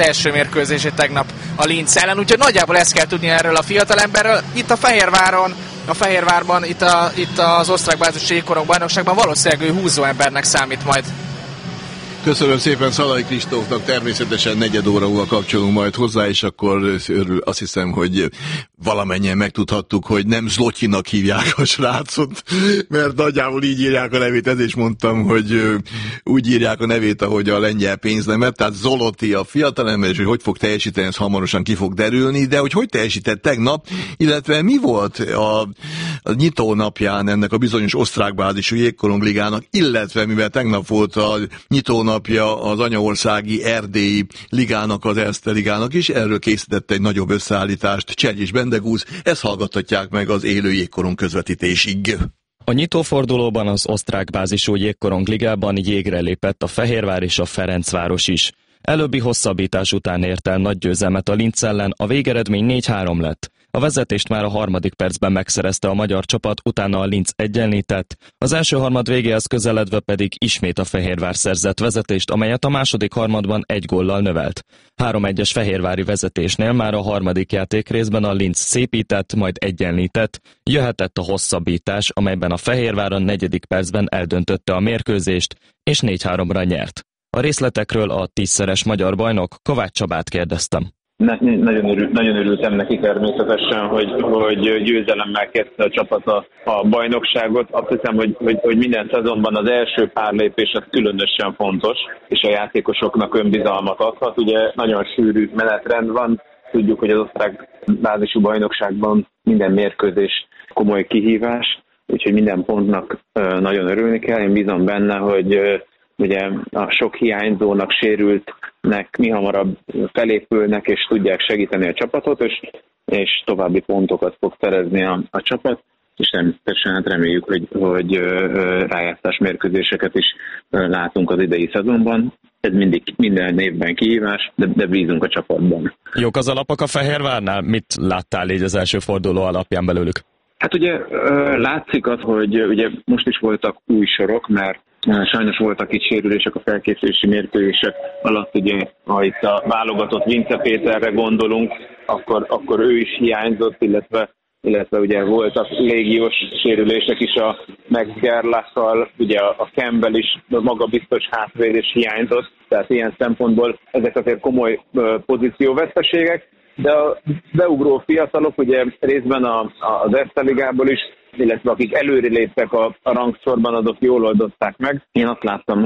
első mérkőzését tegnap a Linz ellen, úgyhogy nagyjából ezt kell tudni erről a fiatalemberről. Itt a Fehérvárban, itt az osztrák bázisi jégkorong bajnokságban valószínűleg ő húzóembernek számít majd. Köszönöm szépen Szalai Kristófnak, természetesen negyed óra múlva kapcsolunk majd hozzá, és akkor azt hiszem, hogy valamennyien megtudhattuk, hogy nem Zlotyinak hívják a srácot, mert nagyjából így írják a nevét, ezért is mondtam, hogy úgy írják a nevét, ahogy a lengyel pénznemet, tehát Zoloti a fiatalember, és hogy fog teljesíteni, ez hamarosan ki fog derülni, de hogy teljesített tegnap, illetve mi volt a nyitó napján ennek a bizonyos osztrákbázisú jégkorongligának, illetve mivel tegnap volt a nyitó napja az anyaországi erdélyi ligának, az Erste ligának is, erről készített egy nagyobb összeállítást Csernyis Bendegúz, ezt hallgathatják meg az élő jégkorong közvetítésig. A nyitófordulóban az osztrák bázisú jégkorongligában jégre lépett a Fehérvár és a Ferencváros is. Előbbi hosszabbítás után ért el nagy győzelmet a Linz ellen, a végeredmény 4-3 lett. A vezetést már a harmadik percben megszerezte a magyar csapat, utána a Linz egyenlített, az első harmad végéhez közeledve pedig ismét a Fehérvár szerzett vezetést, amelyet a második harmadban 1 góllal növelt. 3-1-es fehérvári vezetésnél már a harmadik játékrészben a Linz szépített, majd egyenlített, jöhetett a hosszabbítás, amelyben a Fehérvár a 4. percben eldöntötte a mérkőzést, és 4-3-ra nyert. A részletekről a 10-szeres magyar bajnok Kovács Csabát kérdeztem. Nagyon örültem neki természetesen, hogy győzelemmel kezdte a csapat a bajnokságot. Azt hiszem, hogy minden szezonban az első pár lépés az különösen fontos, és a játékosoknak önbizalmat adhat. Ugye nagyon sűrű menetrend van, tudjuk, hogy az osztrák bázisú bajnokságban minden mérkőzés komoly kihívás, úgyhogy minden pontnak nagyon örülni kell. Én bízom benne, hogy ugye a sok hiányzónak, sérültnek mi hamarabb felépülnek, és tudják segíteni a csapatot, és további pontokat fog szerezni a csapat, és természetesen reméljük, hogy rájátszás mérkőzéseket is látunk az idei szezonban. Ez minden évben kihívás, de bízunk a csapatban. Jók az alapok a Fehérvárnál? Mit láttál így az első forduló alapján belőlük? Hát ugye látszik az, hogy ugye most is voltak új sorok, mert sajnos voltak itt sérülések a felkészülési mérkőzések alatt, ugye, ha itt a válogatott Vince Péterre gondolunk, akkor ő is hiányzott, illetve ugye voltak légiós sérülések is a McGerlasszal, ugye a Campbell is magabiztos hátvéd is hiányzott, tehát ilyen szempontból ezek azért komoly pozícióveszteségek, de a beugró fiatalok ugye részben az Erste ligából is, illetve akik előre léptek a rangsorban, azok jól oldották meg. Én azt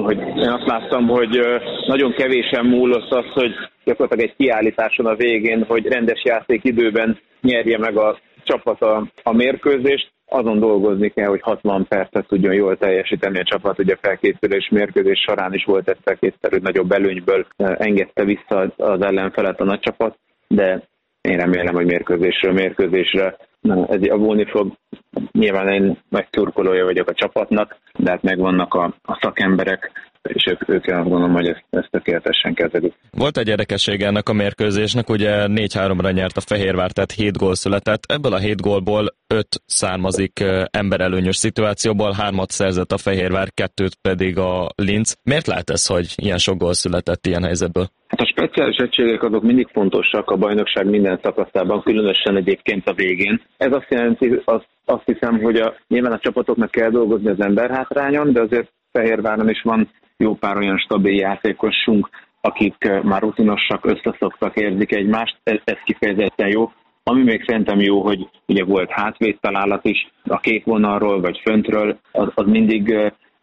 láttam, hogy nagyon kevésen múlott az, hogy gyakorlatilag egy kiállításon a végén, hogy rendes játékidőben nyerje meg a csapat a mérkőzést. Azon dolgozni kell, hogy 60 percet tudjon jól teljesíteni a csapat. Ugye a felkészülés mérkőzés során is volt egyszer kétszer, hogy nagyobb előnyből engedte vissza az ellenfelet a nagy csapat, de én remélem, hogy mérkőzésről mérkőzésre ez javulni fog. Nyilván én megszurkolója vagyok a csapatnak, de hát megvannak a szakemberek, és ők azt gondolom, hogy ezt tökéletesen kezelik. Volt egy érdekessége ennek a mérkőzésnek, ugye 4-3-ra nyert a Fehérvár, tehát 7 gól született. Ebből a 7 gólból 5 származik emberelőnyös szituációból, 3-at szerzett a Fehérvár, 2 pedig a Linz. Miért lehet ez, hogy ilyen sok gól született ilyen helyzetből? Hát a speciális egységek azok mindig fontosak a bajnokság minden szakaszában, különösen egyébként a végén. Ez azt jelenti, azt hiszem, hogy nyilván a csapatoknak kell dolgozni az emberhátrányon, de azért Fehérváron is van jó pár olyan stabil játékosunk, akik már rutinosak, összeszoktak, érzik egymást, ez kifejezetten jó. Ami még szerintem jó, hogy ugye volt hátvédtalálat is, a kék vonalról vagy föntről, az mindig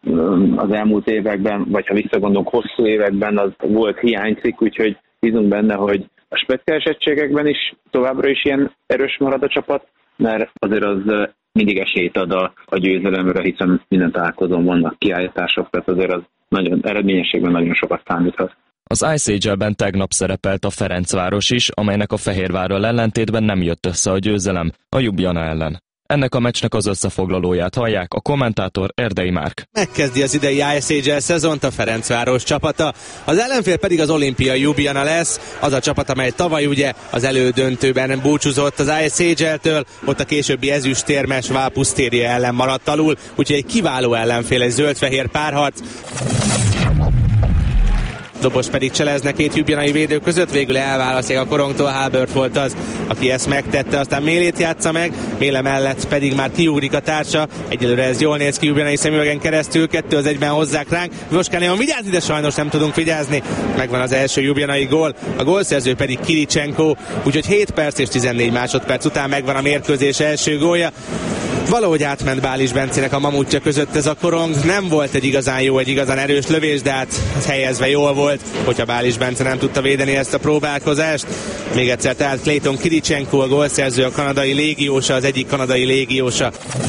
az elmúlt években, vagy ha visszagondolunk hosszú években, az volt hiányzik, úgyhogy bízunk benne, hogy a speciális egységekben is továbbra is ilyen erős marad a csapat, mert azért az mindig esélyt ad a győzelemre, hiszen minden találkozón vannak kiállítások, tehát azért az nagyon eredményességben nagyon sokat számíthat. Az Ice Age-ben tegnap szerepelt a Ferencváros is, amelynek a Fehérvárral ellentétben nem jött össze a győzelem a Ljubljana ellen. Ennek a meccsnek az összefoglalóját hallják, a kommentátor Erdei Márk. Megkezdi az idei Ice Age szezont a Ferencváros csapata, az ellenfél pedig az Olimpia Ljubljana lesz, az a csapat, amely tavaly ugye az elődöntőben búcsúzott az Ice Age-től, ott a későbbi ezüstérmes Valpusztéria ellen maradt alul, úgyhogy egy kiváló ellenfél, egy zöld-fehér párharc. dobos pedig cseleznek két ljubljanai védő között, végül elválasztják a korongtól, Halbert volt az, aki ezt megtette, aztán Mélét játsza meg, Méle mellett pedig már kiugrik a társa, egyelőre ez jól néz ki ljubljanai szemüvegen keresztül, 2-1-ben hozzák ránk, Voskánéon vigyázni, de sajnos nem tudunk vigyázni, megvan az első ljubljanai gól, a gólszerző pedig Kiricsenko, úgyhogy 7 perc és 14 másodperc után megvan a mérkőzés első gólja. Valahogy átment Bális Bencének a mamutja között ez a korong, nem volt egy igazán jó, egy igazán erős lövés, de hát helyezve jól volt, hogyha Bális Bence nem tudta védeni ezt a próbálkozást. Még egyszer tehát Clayton Kiricsenko, a gólszerző, a kanadai légiósa, az egyik kanadai légiósa.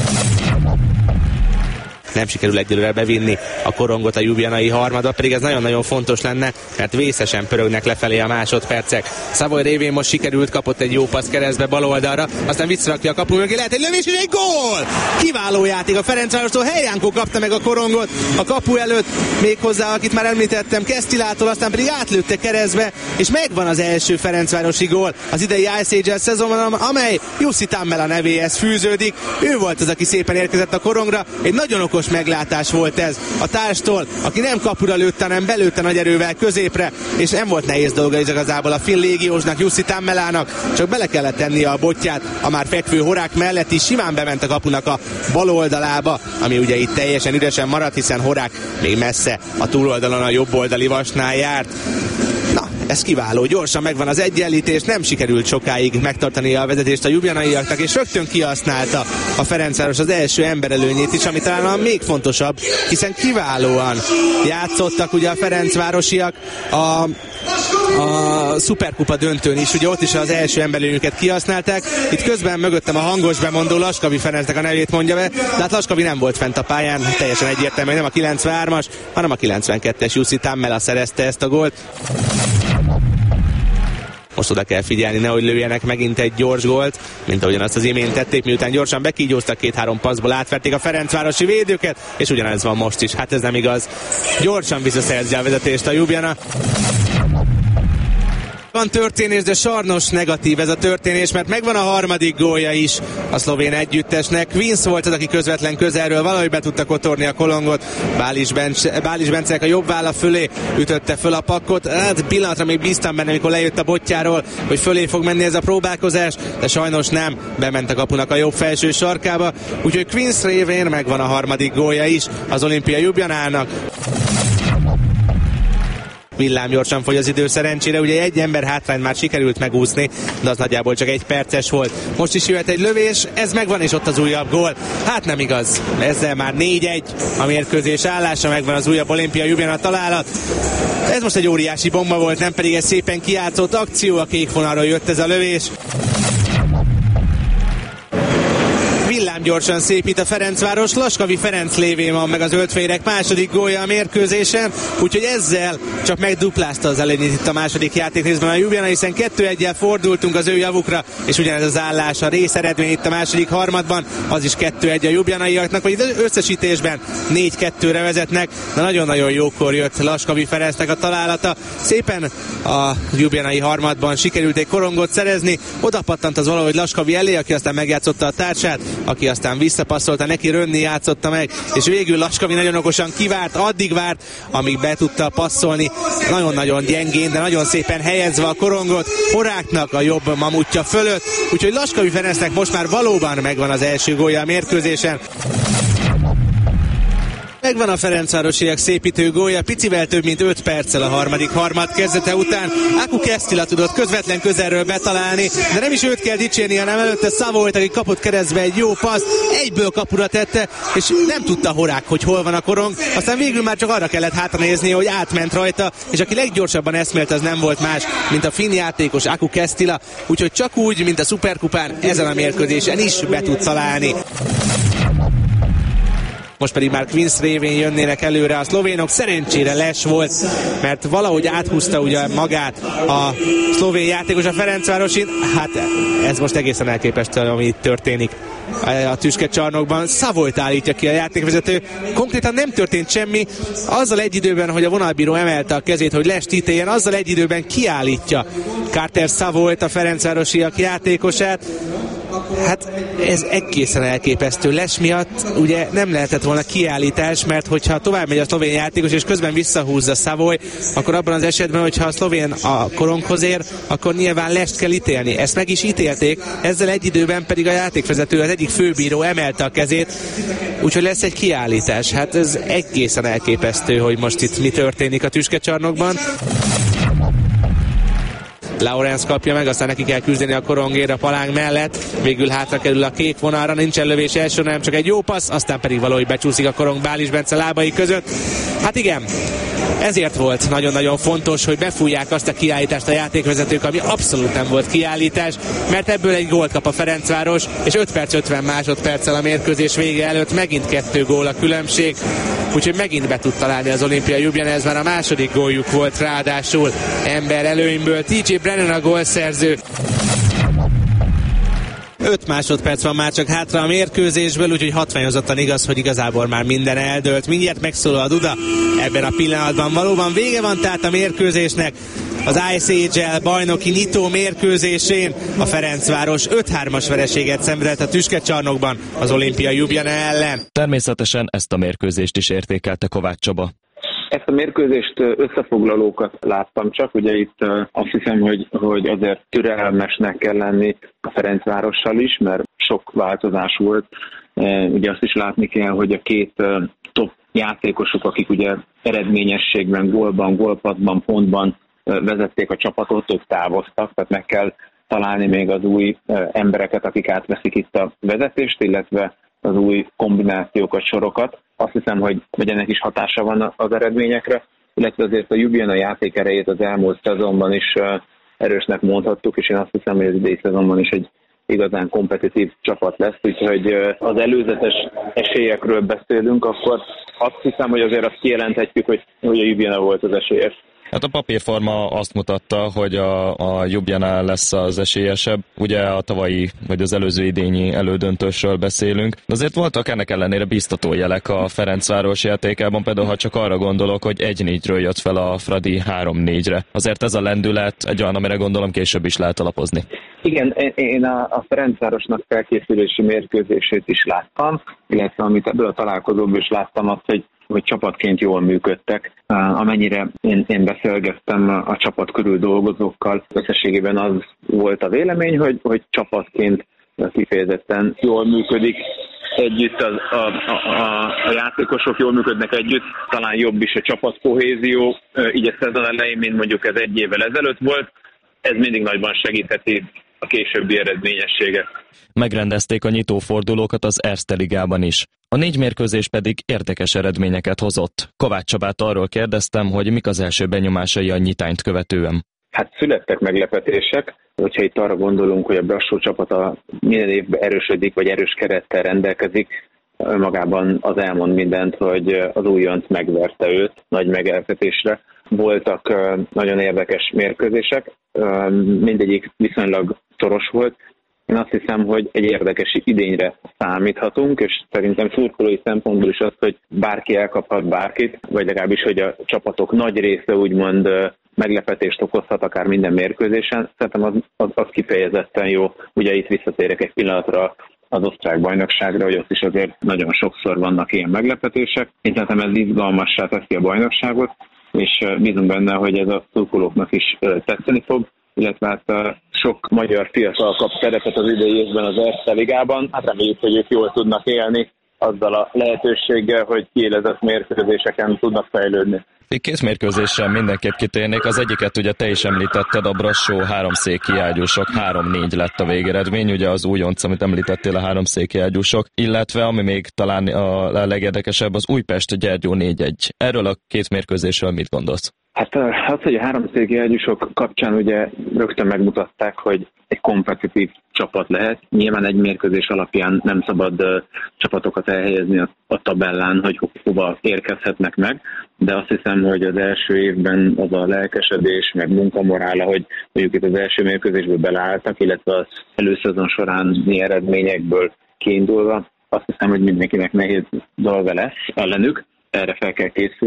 Nem sikerül egyelőre bevinni a korongot a ljubljanai harmadba, pedig ez nagyon-nagyon fontos lenne, mert vészesen pörögnek lefelé a másodpercek. Savoy révén most sikerült, kapott egy jó passz keresztbe bal oldalra, aztán visszarakja a kapu mögé, lehet egy lövés és egy gól! Kiváló játék a Ferencvárostól, Helyjánkó kapta meg a korongot a kapu előtt, méghozzá, akit már említettem, Kestilától, aztán pedig átlőtte keresztbe, és megvan az első ferencvárosi gól az idei ISHL szezonban, amely Jussi Tammela nevéhez fűződik. Ő volt az, aki szépen érkezett a korongra, egy nagyon okos meglátás volt ez a társtól, aki nem kapura lőtte, hanem belőtte nagy erővel középre, és nem volt nehéz dolga igazából a finn légiósnak, Jussi Tammelának, csak bele kellett tennie a botját a már fekvő Horák mellett is, simán bement a kapunak a bal oldalába, ami ugye itt teljesen üresen maradt, hiszen Horák még messze a túloldalon a jobb oldali vasnál járt. Na, ez kiváló, gyorsan megvan az egyenlítés, nem sikerült sokáig megtartani a vezetést a ljubljanaiaknak, és rögtön kihasználta a Ferencváros az első emberelőnyét is, ami talán a még fontosabb, hiszen kiválóan játszottak ugye a ferencvárosiak a Szuperkupa döntőn is, ugye ott is az első emberelőnyüket kihasználták. Itt közben mögöttem a hangos bemondó Laskavi Ferencnek a nevét mondja be, de hát Laskavi nem volt fent a pályán, teljesen egyértelmű, nem a 93-as, hanem a 92-es Jussi Tammela szerezte ezt a gólt. Most oda kell figyelni, nehogy lőjenek megint egy gyors gólt, mint ahogyan azt az imént tették, miután gyorsan bekígyóztak, 2-3 passzból átverték a ferencvárosi védőket, és ugyanez van most is. Hát ez nem igaz. Gyorsan visszaszerzi a vezetést a Ljubljana. Van történés, de sajnos negatív ez a történés, mert megvan a harmadik gólja is a szlovén együttesnek. Vince volt az, aki közvetlen közelről valahogy be tudta kotorni a kolongot. Bális Bencének a jobb válla fölé ütötte föl a pakkot. Hát pillanatra még bíztam benne, amikor lejött a botjáról, hogy fölé fog menni ez a próbálkozás, de sajnos nem. Bement a kapunak a jobb felső sarkába, úgyhogy Queen's révén megvan a harmadik gólja is az Olimpia Ljubljanának. Villámgyorsan fogy az idő szerencsére, ugye egy ember hátrányt már sikerült megúszni, de az nagyjából csak 1 perces volt. Most is jöhet egy lövés, ez megvan, és ott az újabb gól. Hát nem igaz, ezzel már 4-1 a mérkőzés állása, megvan az újabb Olimpia Ljubljana találat. Ez most egy óriási bomba volt, nem pedig egy szépen kijátszott akció, a kék vonalról jött ez a lövés. Villámgyorsan szépít a Ferencváros, Laskavi Ferenc lévén van meg az ötféreg második gólja a mérkőzésen, úgyhogy ezzel csak megduplázta az előnyt itt a második játékrészben a Ljubljana, hiszen 2-1-jel fordultunk az ő javukra, és ugyanez az állás a részeredmény itt a második harmadban, az is 2-1 a ljubljanaiaknak, vagy az összesítésben 4-2-re vezetnek, de nagyon-nagyon jókor jött Laskavi Ferencnek a találata. Szépen a ljubljanai harmadban sikerült egy korongot szerezni, oda pattant az valahogy Laskavi elé, aki aztán megjátszotta a társát, aki aztán visszapasszolta, neki Rönni játszotta meg, és végül Laskavi nagyon okosan kivárt, addig várt, amíg be tudta passzolni, nagyon-nagyon gyengén, de nagyon szépen helyezve a korongot Horáknak a jobb mamutja fölött, úgyhogy Laskavi Ferencnek most már valóban megvan az első gólja a mérkőzésen. Megvan a ferencvárosiak szépítő gólja, picivel több mint 5 perccel a harmadik harmad kezdete után. Aku Kestila tudott közvetlen közelről betalálni, de nem is őt kell dicsérni, hanem előtte Savoyt, aki kapott keresztbe egy jó paszt, egyből kapura tette, és nem tudta Horák, hogy hol van a korong. Aztán végül már csak arra kellett hátranézni, hogy átment rajta, és aki leggyorsabban eszmélt, az nem volt más, mint a finn játékos Aku Kestila, úgyhogy csak úgy, mint a Szuperkupán, ezen a mérkőzésen is be tud találni. Most pedig már Queen's révén jönnének előre a szlovénok, szerencsére Les volt, mert valahogy áthúzta ugye magát a szlovén játékos a Ferencvárosin. Hát ez most egészen elképesztő, ami itt történik a tüskecsarnokban. Savoyt állítja ki a játékvezető, konkrétan nem történt semmi, azzal egy időben, hogy a vonalbíró emelte a kezét, hogy Lest ítéljen, azzal egy időben kiállítja Carter Savoyt, a ferencvárosiak játékosát. Hát ez egészen elképesztő. Les miatt ugye nem lehetett volna kiállítás, mert hogyha tovább megy a szlovén játékos, és közben visszahúzza Savoy, akkor abban az esetben, hogyha a szlovén a koronghoz ér, akkor nyilván Lest kell ítélni. Ezt meg is ítélték, ezzel egy időben pedig a játékvezető, az egyik főbíró emelte a kezét, úgyhogy lesz egy kiállítás. Hát ez egészen elképesztő, hogy most itt mi történik a tüskecsarnokban. Lawrence kapja meg, aztán neki kell küzdeni a korongért a palánk mellett, végül hátra kerül a kék vonalra, nincsen lövés első, nem csak egy jó passz, aztán pedig valahogy becsúszik a korong Bális Bence lábai között. Hát igen, ezért volt nagyon-nagyon fontos, hogy befújják azt a kiállítást a játékvezetők, ami abszolút nem volt kiállítás, mert ebből egy gólt kap a Ferencváros, és 5 perc 50 másodperccel a mérkőzés vége előtt megint 2 gól a különbség, úgyhogy megint be tud találni az Olimpia Ljubljana, ez már a második góljuk volt ráadásul ember előnyből. TJ Brennan a gólszerző. 5 másodperc van már csak hátra a mérkőzésből, úgyhogy hatványozottan igaz, hogy igazából már minden eldőlt. Mindjárt megszólal a duda ebben a pillanatban. Valóban vége van tehát a mérkőzésnek. Az ISHL bajnoki nyitó mérkőzésén a Ferencváros 5-3-as vereséget szenvedett a tüskecsarnokban az Olimpia Ljubljana ellen. Természetesen ezt a mérkőzést is értékelte Kovács Csaba. Ezt a mérkőzést összefoglalókat láttam csak, ugye itt azt hiszem, hogy azért türelmesnek kell lenni a Ferencvárossal is, mert sok változás volt. Ugye azt is látni kell, hogy a két top játékosok, akik ugye eredményességben, gólban, gólpasszban, pontban vezették a csapatot, ők távoztak, tehát meg kell találni még az új embereket, akik átveszik itt a vezetést, illetve az új kombinációkat, sorokat. Azt hiszem, hogy ennek is hatása van az eredményekre, illetve azért a Ljubljana játék erejét az elmúlt szezonban is erősnek mondhattuk, és én azt hiszem, hogy az idei szezonban is egy igazán kompetitív csapat lesz, úgyhogy az előzetes esélyekről beszélünk, akkor azt hiszem, hogy azért azt kijelenthetjük, hogy a Ljubljana volt az esélyes. Hát a papírforma azt mutatta, hogy a Ljubljana lesz az esélyesebb. Ugye a tavalyi, vagy az előző idényi elődöntősről beszélünk. De azért voltak ennek ellenére biztató jelek a Ferencváros játékában, például ha csak arra gondolok, hogy 1-4-ről jött fel a Fradi 3-4-re. Azért ez a lendület egy olyan, amire gondolom később is lehet alapozni. Igen, én a Ferencvárosnak felkészülési mérkőzését is láttam, illetve amit ebből a találkozóból is láttam, azt, hogy csapatként jól működtek. Amennyire én beszélgettem a csapat körül dolgozókkal, összességében az volt a vélemény, hogy csapatként kifejezetten jól működik együtt, a játékosok jól működnek együtt, talán jobb is a csapatkohézió, így a szezon elején, mint mondjuk ez egy évvel ezelőtt volt. Ez mindig nagyban segítheti a későbbi eredményességet. Megrendezték a nyitófordulókat az Erste Ligában is. A 4 mérkőzés pedig érdekes eredményeket hozott. Kovács Csabát arról kérdeztem, hogy mik az első benyomásai a nyitányt követően. Hát születtek meglepetések, hogyha itt arra gondolunk, hogy a Brassó csapata minden évben erősödik, vagy erős kerettel rendelkezik, önmagában az elmond mindent, hogy az újonc megverte őt nagy meglepetésre. Voltak nagyon érdekes mérkőzések, mindegyik viszonylag szoros volt. Én azt hiszem, hogy egy érdekes idényre számíthatunk, és szerintem szurkolói szempontból is az, hogy bárki elkaphat bárkit, vagy legalábbis, hogy a csapatok nagy része úgymond meglepetést okozhat akár minden mérkőzésen. Szerintem az kifejezetten jó. Ugye itt visszatérek egy pillanatra az osztrák bajnokságra, hogy ott is azért nagyon sokszor vannak ilyen meglepetések. Én szerintem ez izgalmassá teszi a bajnokságot, és bízunk benne, hogy ez a szurkolóknak is tetszeni fog, illetve hát sok magyar fiatal kap szerepet az idei évben az Erste Ligában. Hát reméljük, hogy ők jól tudnak élni azzal a lehetőséggel, hogy kiélezett mérkőzéseken tudnak fejlődni. Két mérkőzéssel mindenképp kitérnék. Az egyiket ugye te is említetted, a Brassó háromszéki ágyúsok, 3-4 lett a végeredmény, ugye az újonc, amit említettél, a háromszéki ágyúsok, illetve ami még talán a legérdekesebb, az Újpest-Gyergyó 4-1. Erről a két mérkőzésről mit gondolsz? Hát az, hogy a háromszéki ágyúsok kapcsán ugye rögtön megmutatták, hogy egy kompetitív csapat lehet. Nyilván egy mérkőzés alapján nem szabad csapatokat elhelyezni a tabellán, hogy hova érkezhetnek meg, de azt hiszem, hogy az első évben az a lelkesedés, meg munkamorála, hogy mondjuk itt az első mérkőzésből beleálltak, illetve az előszezon során mi eredményekből kiindulva, azt hiszem, hogy mindenkinek nehéz dolga lesz ellenük, erre fel kell készülni.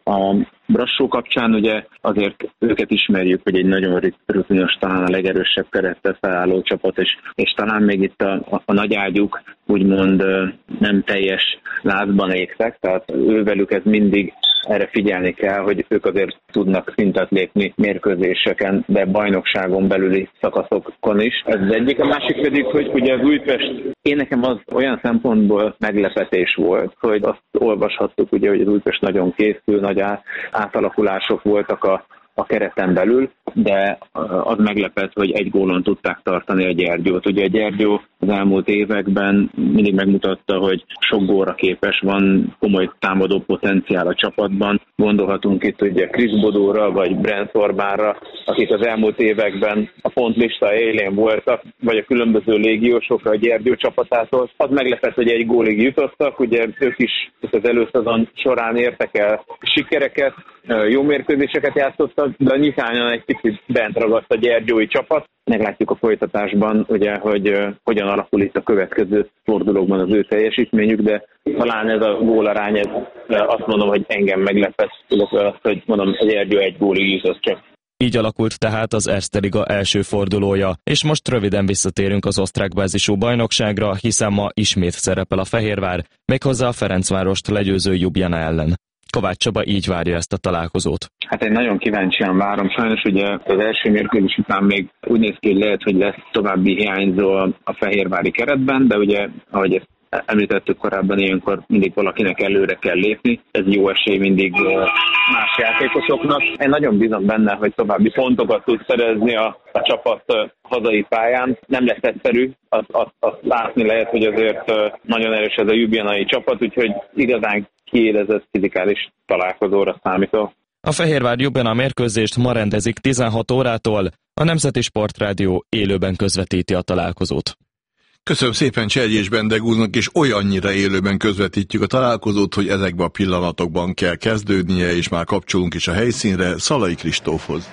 A Brassó kapcsán ugye azért őket ismerjük, hogy egy nagyon rutinos, talán a legerősebb kerettel felálló csapat, és talán még itt a nagy ágyuk úgymond nem teljes lázban égtek, tehát ővelük ez mindig erre figyelni kell, hogy ők azért tudnak szintet lépni mérkőzéseken, de bajnokságon belüli szakaszokon is. Ez az egyik, a másik pedig, hogy ugye az Újpest, én nekem az olyan szempontból meglepetés volt, hogy azt olvashattuk, ugye, hogy az Újpest nagyon készül, nagy átalakulások voltak a kereten belül, de az meglepett, hogy egy gólon tudták tartani a Gyergyót. Ugye a Gyergyó az elmúlt években mindig megmutatta, hogy sok gólra képes, van komoly támadó potenciál a csapatban. Gondolhatunk itt ugye Chris Bodóra vagy Brent Orbánra, akik az elmúlt években a pontlista élén voltak, vagy a különböző légiósokra a Gyergyó csapatától. Az meglepett, hogy egy gólig jutottak, ugye ők is az előszezon során értek el sikereket, jó mérkőzéseket játszottak, de a nyitányon egy picit bent ragadt a gyergyói csapat. Meglátjuk a folytatásban, ugye, hogy hogyan alakul itt a következő fordulókban az ő teljesítményük, de talán ez a gólarány, azt mondom, hogy engem meglepett, illetve azt, hogy mondom, a Gyergyó egy gólig jutott csak. Így alakult tehát az Erste Liga első fordulója, és most röviden visszatérünk az osztrák bázisú bajnokságra, hiszen ma ismét szerepel a Fehérvár, méghozzá a Ferencvárost legyőző Ljubljana ellen. Kovács Csaba így várja ezt a találkozót. Hát én nagyon kíváncsian várom. Sajnos ugye az első mérkőzés után még úgy néz ki, hogy lehet, hogy lesz további hiányzó a fehérvári keretben, de ugye, ahogy ezt említettük korábban, ilyenkor mindig valakinek előre kell lépni. Ez jó esély mindig más játékosoknak. Én nagyon bízom benne, hogy további pontokat tud szerezni a csapat hazai pályán. Nem lesz egyszerű, azt látni lehet, hogy azért nagyon erős ez a ljubljanai csapat, úgyhogy igazán kiélezett fizikális találkozóra számítok. A Fehérvár Ljubljana mérkőzést ma rendezik 16 órától, a Nemzeti Sportrádió élőben közvetíti a találkozót. Köszönöm szépen Cserjés Bendeg úrnak, és olyannyira élőben közvetítjük a találkozót, hogy ezekben a pillanatokban kell kezdődnie, és már kapcsolunk is a helyszínre, Szalai Kristófhoz.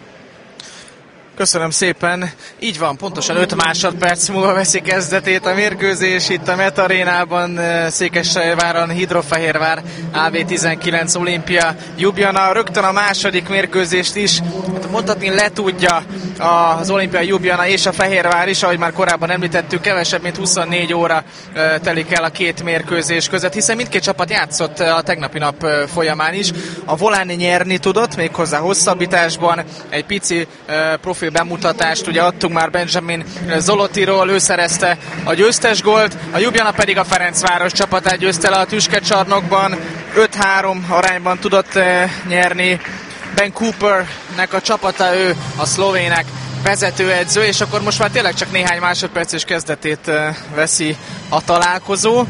Köszönöm szépen. Így van, pontosan 5 másodperc múlva veszi kezdetét a mérkőzés itt a Met Arénában, Székesfehérváron, Hidrofehérvár, AV19 Olimpia Ljubljana. Rögtön a második mérkőzést is, mondhatni letudja az Olimpia Ljubljana és a Fehérvár is, ahogy már korábban említettük, kevesebb mint 24 óra telik el a két mérkőzés között, hiszen mindkét csapat játszott a tegnapi nap folyamán is. A Volán nyerni tudott, méghozzá hosszabbításban, egy pici profil bemutatást ugye adtunk már Benjamin Zolotiról, ő szerezte a győztes gólt, a Ljubljana pedig a Ferencváros csapatát győzte le a tüskecsarnokban, 5-3 arányban tudott nyerni. Ben Coopernek a csapata, ő a szlovének vezetőedző, és akkor most már tényleg csak néhány másodperces kezdetét veszi a találkozó.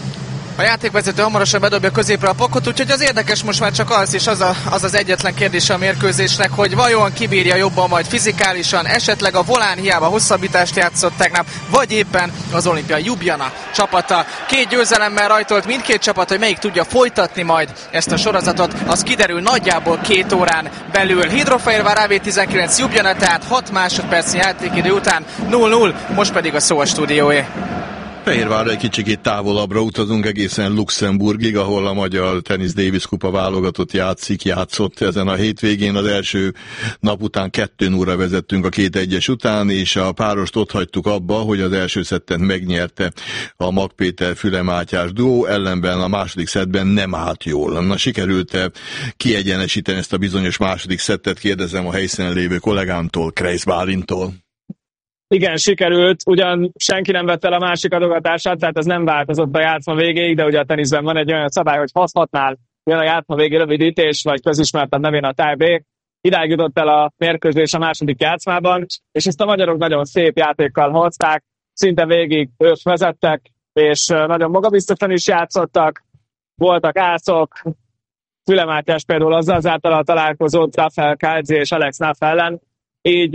A játékvezető hamarosan bedobja középre a pakot, úgyhogy az érdekes most már csak az, és az egyetlen kérdés a mérkőzésnek, hogy vajon kibírja jobban majd fizikálisan, esetleg a Volán hiába hosszabbítást játszott tegnap, vagy éppen az Olimpia Ljubljana csapata. 2 győzelemmel rajtolt mindkét csapat, hogy melyik tudja folytatni majd ezt a sorozatot, az kiderül nagyjából 2 órán belül. Hidrofehérvár AV19 Ljubljana, tehát 6 másodpercnyi játékidő után 0-0, most pedig a szó a stúdióé. Fehérvárra egy kicsikét távolabbra utazunk, egészen Luxemburgig, ahol a magyar Tennis Davis kupa válogatott játszott ezen a hétvégén. Az első nap után 2-0-ra vezettünk a 2-1-es után, és a párost ott hagytuk abba, hogy az első szettet megnyerte a Mag Péter Füle Mátyás duó, ellenben a második szettben nem állt jól. Na, sikerült-e kiegyenesíteni ezt a bizonyos második szettet, kérdezem a helyszínen lévő kollégámtól, Kreisz Bálintól. Igen, sikerült, ugyan senki nem vette el a másik adogatását, tehát ez nem változott a játszma végéig, de ugye a teniszben van egy olyan szabály, hogy 6-6-nál jön a játszma végi rövidítés, vagy közismertebb nevén a tie-break. Idáig jutott el a mérkőzés a második játszmában, és ezt a magyarok nagyon szép játékkal hozták, szinte végig ők vezettek, és nagyon magabiztosan is játszottak, voltak ászok, Füle Mátyás például azzal az által találkozott Rafael Káldzé és Alex Naff ellen, így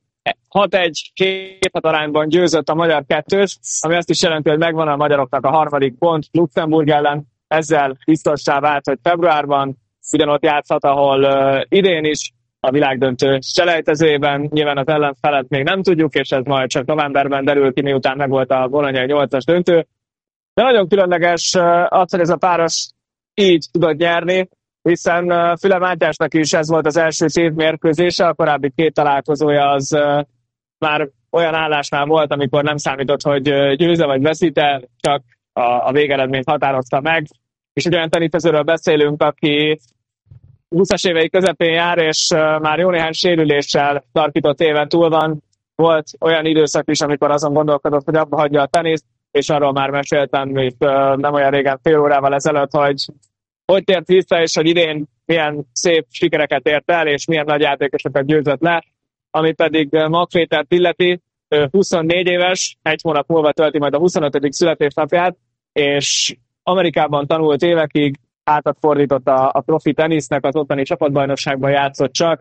6-1-2 arányban győzött a magyar kettős, ami azt is jelenti, hogy megvan a magyaroknak a harmadik pont Luxemburg ellen, ezzel biztossá vált, hogy februárban ugyanott játszhat, ahol idén is a világdöntő selejtezőjében, nyilván az ellenfelet még nem tudjuk, és ez majd csak novemberben derül ki, miután megvolt a bolonyai 8-as döntő. De nagyon különleges az, hogy ez a páros így tudott nyerni. hiszen Füle Mátyásnak is ez volt az első tévmérkőzése, a korábbi 2 találkozója az már olyan állásnál volt, amikor nem számított, hogy győze vagy veszíte, csak a végeredményt határozta meg. És egy olyan tenitezőről beszélünk, aki 20-as évei közepén jár, és már jó néhány sérüléssel tarkított éven túl van. Volt olyan időszak is, amikor azon gondolkodott, hogy abba hagyja a teniszt, és arról már meséltem itt nem olyan régen, fél órával ezelőtt, hogy tért vissza, és hogy idén milyen szép sikereket ért el, és milyen nagy játékosokat győzött le, ami pedig Mag Pétert illeti. 24 éves, 1 hónap múlva tölti majd a 25. születésnapját, és Amerikában tanult évekig, hátat fordított a profi tenisznek, az ottani csapatbajnokságban játszott csak,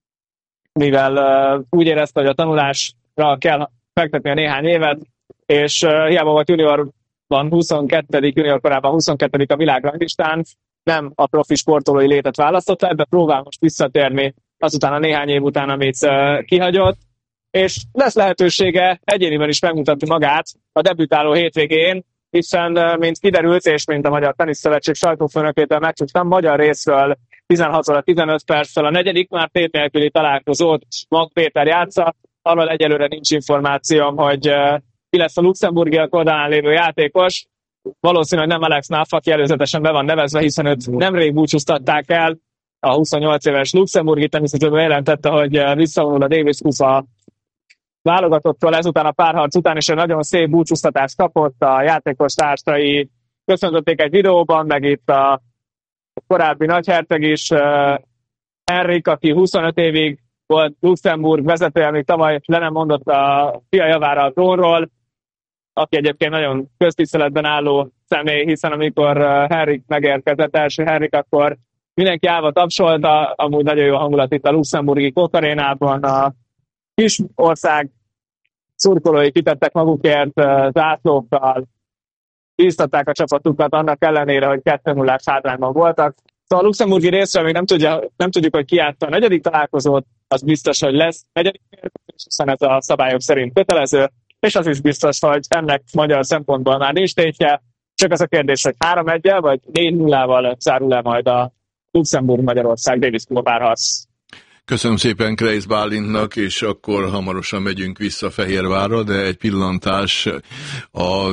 mivel úgy érezte, hogy a tanulásra kell fektetni a néhány évet, és hiába volt juniorban 22. junior korában 22. a világranglistán, nem a profi sportolói létet választott, de próbál most visszatérni azután a néhány év után, amit kihagyott, és lesz lehetősége egyéniben is megmutatni magát a debütáló hétvégén, hiszen, mint kiderült, és mint a Magyar Teniszszövetség sajtófőnökétől megtudtam, magyar részről 16 óra 15 perccel a 4. már tét nélküli találkozót Mag Péter játsza. Arról egyelőre nincs információm, hogy ki lesz a luxemburgiak oldalán lévő játékos. Valószínűleg nem Alex Naff, aki előzetesen be van nevezve, hiszen őt nemrég búcsúztatták el. A 28 éves luxemburgi teniszező bejelentette, hogy visszavonul a Davis Cup a válogatottól ezután a párharc után, és egy nagyon szép búcsúztatást kapott. A játékos társai köszöntötték egy videóban, meg itt a korábbi nagyherceg is, Henrik, aki 25 évig volt Luxemburg vezetője, még tavaly le nem mondott a fia javára a trónról, aki egyébként nagyon köztiszteletben álló személy, hiszen amikor Henrik megérkezett, első Henrik, akkor mindenki állva tapsolta, amúgy nagyon jó hangulat itt a luxemburgi Koch Arénában, a kis ország szurkolói kitettek magukért zászlókkal, bíztatták a csapatukat annak ellenére, hogy 2-0-ás hátrányban voltak. Szóval a luxemburgi részről még nem tudjuk, hogy ki játsza a 4. találkozót, az biztos, hogy lesz 4. mérkőzés, hiszen ez a szabályok szerint kötelező, és az is biztos, hogy ennek magyar szempontból már nincs tétje, csak az a kérdés, hogy 3-1-jel vagy 4-0-val zárul-e majd a Luxemburg-Magyarország Davis Cup párharc. Köszönöm szépen Kreisz Bálintnak, és akkor hamarosan megyünk vissza Fehérvárra, de egy pillantás a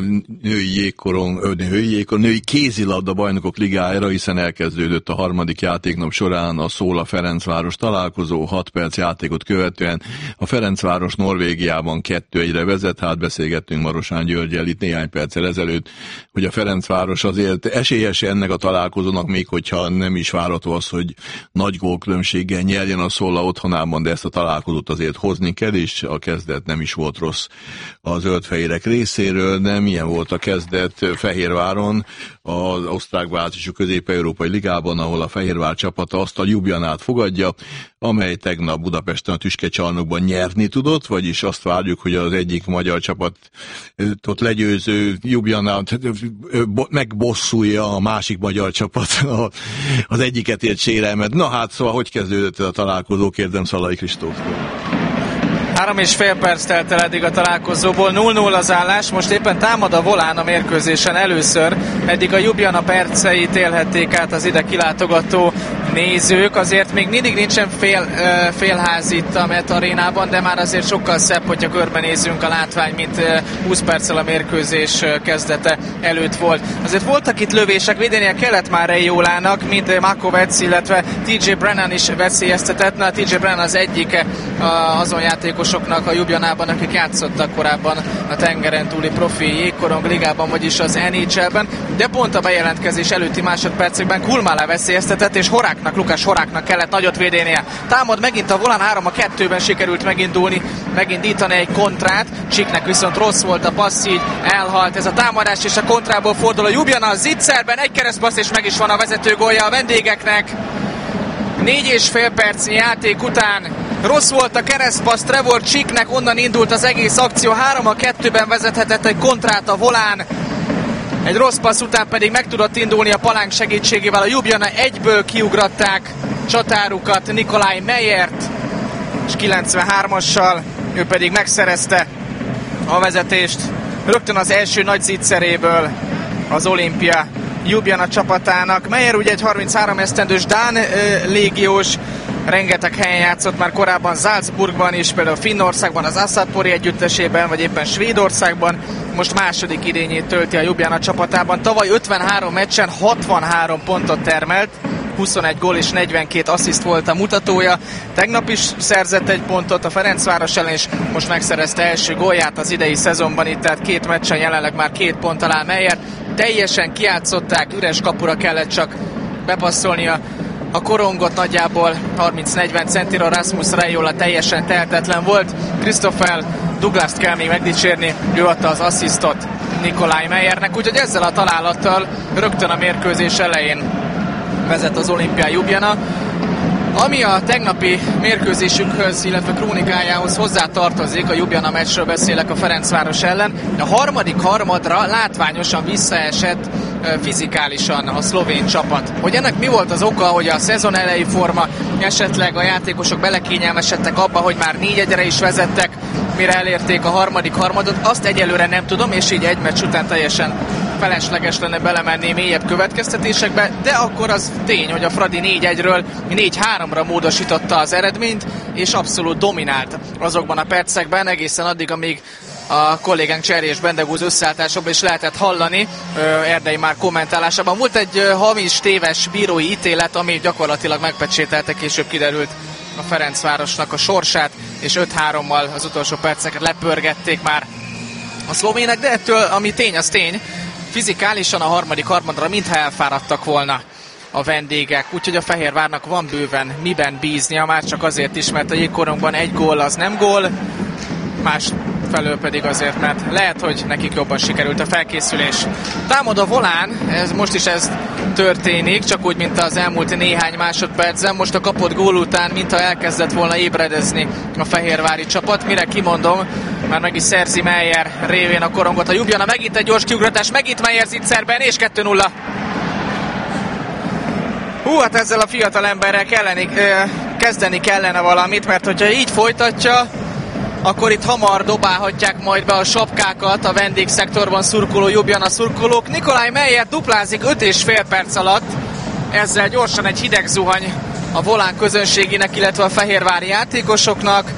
női kézilabda bajnokok ligájára, hiszen elkezdődött a 3. játéknap során a Szóla Ferencváros találkozó, 6 perc játékot követően a Ferencváros Norvégiában 2-1-re vezet, hát beszélgettünk Marosán Györggyel itt néhány perccel ezelőtt, hogy a Ferencváros azért esélyes ennek a találkozónak, még hogyha nem is várható az, hogy nagy gólkülönbséggel nyerjen a Szóla otthonában, de ezt a találkozót azért hozni kell, és a kezdet nem is volt rossz a zöldfehérek részéről, de milyen volt a kezdet Fehérváron, az osztrák bázisú közép-európai ligában, ahol a Fehérvár csapata azt a Ljubljanát fogadja, amely tegnap Budapesten a Tüskecsarnokban nyerni tudott, vagyis azt várjuk, hogy az egyik magyar csapatot legyőző Ljubljanát megbosszulja a másik magyar csapat az egyiket ért sérelmet. Na hát, szóval hogy kezdődött ez a találkozó, kérdem Szalai Kristóftól. 3,5 perc telt el eddig a találkozóból, 0-0 az állás, most éppen támad a volán a mérkőzésen először, eddig a Ljubljana perceit élhették át az ide kilátogató nézők, azért még mindig nincsen félház itt a Met arénában, de már azért sokkal szebb, hogyha körbenézünk a látvány, mint 20 perccel a mérkőzés kezdete előtt volt. Azért voltak itt lövések, védenie kellett már Reiolának, mind Makovec, illetve TJ Brennan is veszélyeztetett, a TJ Brennan az egyike azon játékosoknak a Ljubljanában, akik játszottak korábban a tengeren túli profi jégkorong ligában, vagyis az NHL-ben, de pont a bejelentkezés előtti másodpercekben Kulmala veszélyeztetett, és Lukáš Horáknak kellett nagyot védenie. Támad megint a volán, 3-2-ben sikerült megindítani egy kontrát, Csiknek viszont rossz volt a passz, így elhalt ez a támadás, és a kontrából fordul a Ljubljana a Zitzerben, egy keresztpassz, és meg is van a vezető gólja a vendégeknek. 4,5 percnyi játék után rossz volt a keresztpassz Trevor Csiknek, onnan indult az egész akció, 3-2-ben vezethetett egy kontrát a volán. Egy rossz passz után pedig meg tudott indulni a palánk segítségével. A Ljubljana egyből kiugratták csatárukat, Nikolaj Meyert, és 93-assal ő pedig megszerezte a vezetést. Rögtön az első nagy zicseréből az Olimpia Ljubljana csapatának. Meyer ugye egy 33 esztendős dán légiós, rengeteg helyen játszott már korábban Salzburgban is, például Finnországban, az Aszatpori együttesében, vagy éppen Svédországban. Most második idényét tölti a Ljubljana csapatában. Tavaly 53 meccsen 63 pontot termelt, 21 gól és 42 assziszt volt a mutatója. Tegnap is szerzett egy pontot a Ferencváros ellen, és most megszerezte első gólját az idei szezonban itt, tehát 2 meccsen jelenleg már 2 pont alá Meyer. Teljesen kiátszották, üres kapura kellett csak bepasszolnia a korongot, nagyjából 30-40 centira. Rasmus Raiola teljesen tehetetlen volt. Christopher Douglas-t kell még megdicsérni, ő adta az asszisztot Nikolaj Meyernek, úgyhogy ezzel a találattal rögtön a mérkőzés elején vezet az Olimpia Ljubljana. Ami a tegnapi mérkőzésünkhöz, illetve krónikájához hozzá tartozik, a Ljubljana meccsről beszélek a Ferencváros ellen. A harmadik harmadra látványosan visszaesett fizikálisan a szlovén csapat. Hogy ennek mi volt az oka, hogy a szezon elejé forma, esetleg a játékosok belekényelmesedtek abba, hogy már 4-1-re is vezettek, mire elérték a harmadik harmadot, azt egyelőre nem tudom, és így egy meccs után teljesen felesleges lenne belemenni mélyebb következtetésekbe, de akkor az tény, hogy a Fradi 4-1-ről 4-3-ra módosította az eredményt, és abszolút dominált azokban a percekben, egészen addig, amíg a kollégánk Cserés Bendegúz összeálltásokban is lehetett hallani, Erdei már kommentálásában. Volt egy hamis téves bírói ítélet, ami gyakorlatilag megpecsételte, később kiderült a Ferencvárosnak a sorsát, és 5-3-mal az utolsó perceket lepörgették már a szlovének, de ettől, ami tény, az tény, fizikálisan a harmadik harmadra mintha elfáradtak volna a vendégek, úgyhogy a Fehérvárnak van bőven miben bíznia, már csak azért is, mert a jégkorongban egy gól az nem gól, másfelől pedig azért, mert lehet, hogy nekik jobban sikerült a felkészülés. Támad a volán, most is ez történik, csak úgy, mint az elmúlt néhány másodpercen. Most a kapott gól után, mintha elkezdett volna ébredezni a fehérvári csapat. Mire kimondom, már meg is szerzi Meyer révén a korongot a Ljubljana. Megint egy gyors kiugratás, megint Meyer zicserben, és 2-0. Hát ezzel a fiatal emberrel kezdeni kellene valamit, mert hogyha így folytatja, akkor itt hamar dobálhatják majd be a sapkákat a vendégszektorban szurkoló Ljubljana szurkolók. Nikolaj Meyer duplázik 5,5 perc alatt, ezzel gyorsan egy hideg zuhany a volán közönségének, illetve a fehérvári játékosoknak.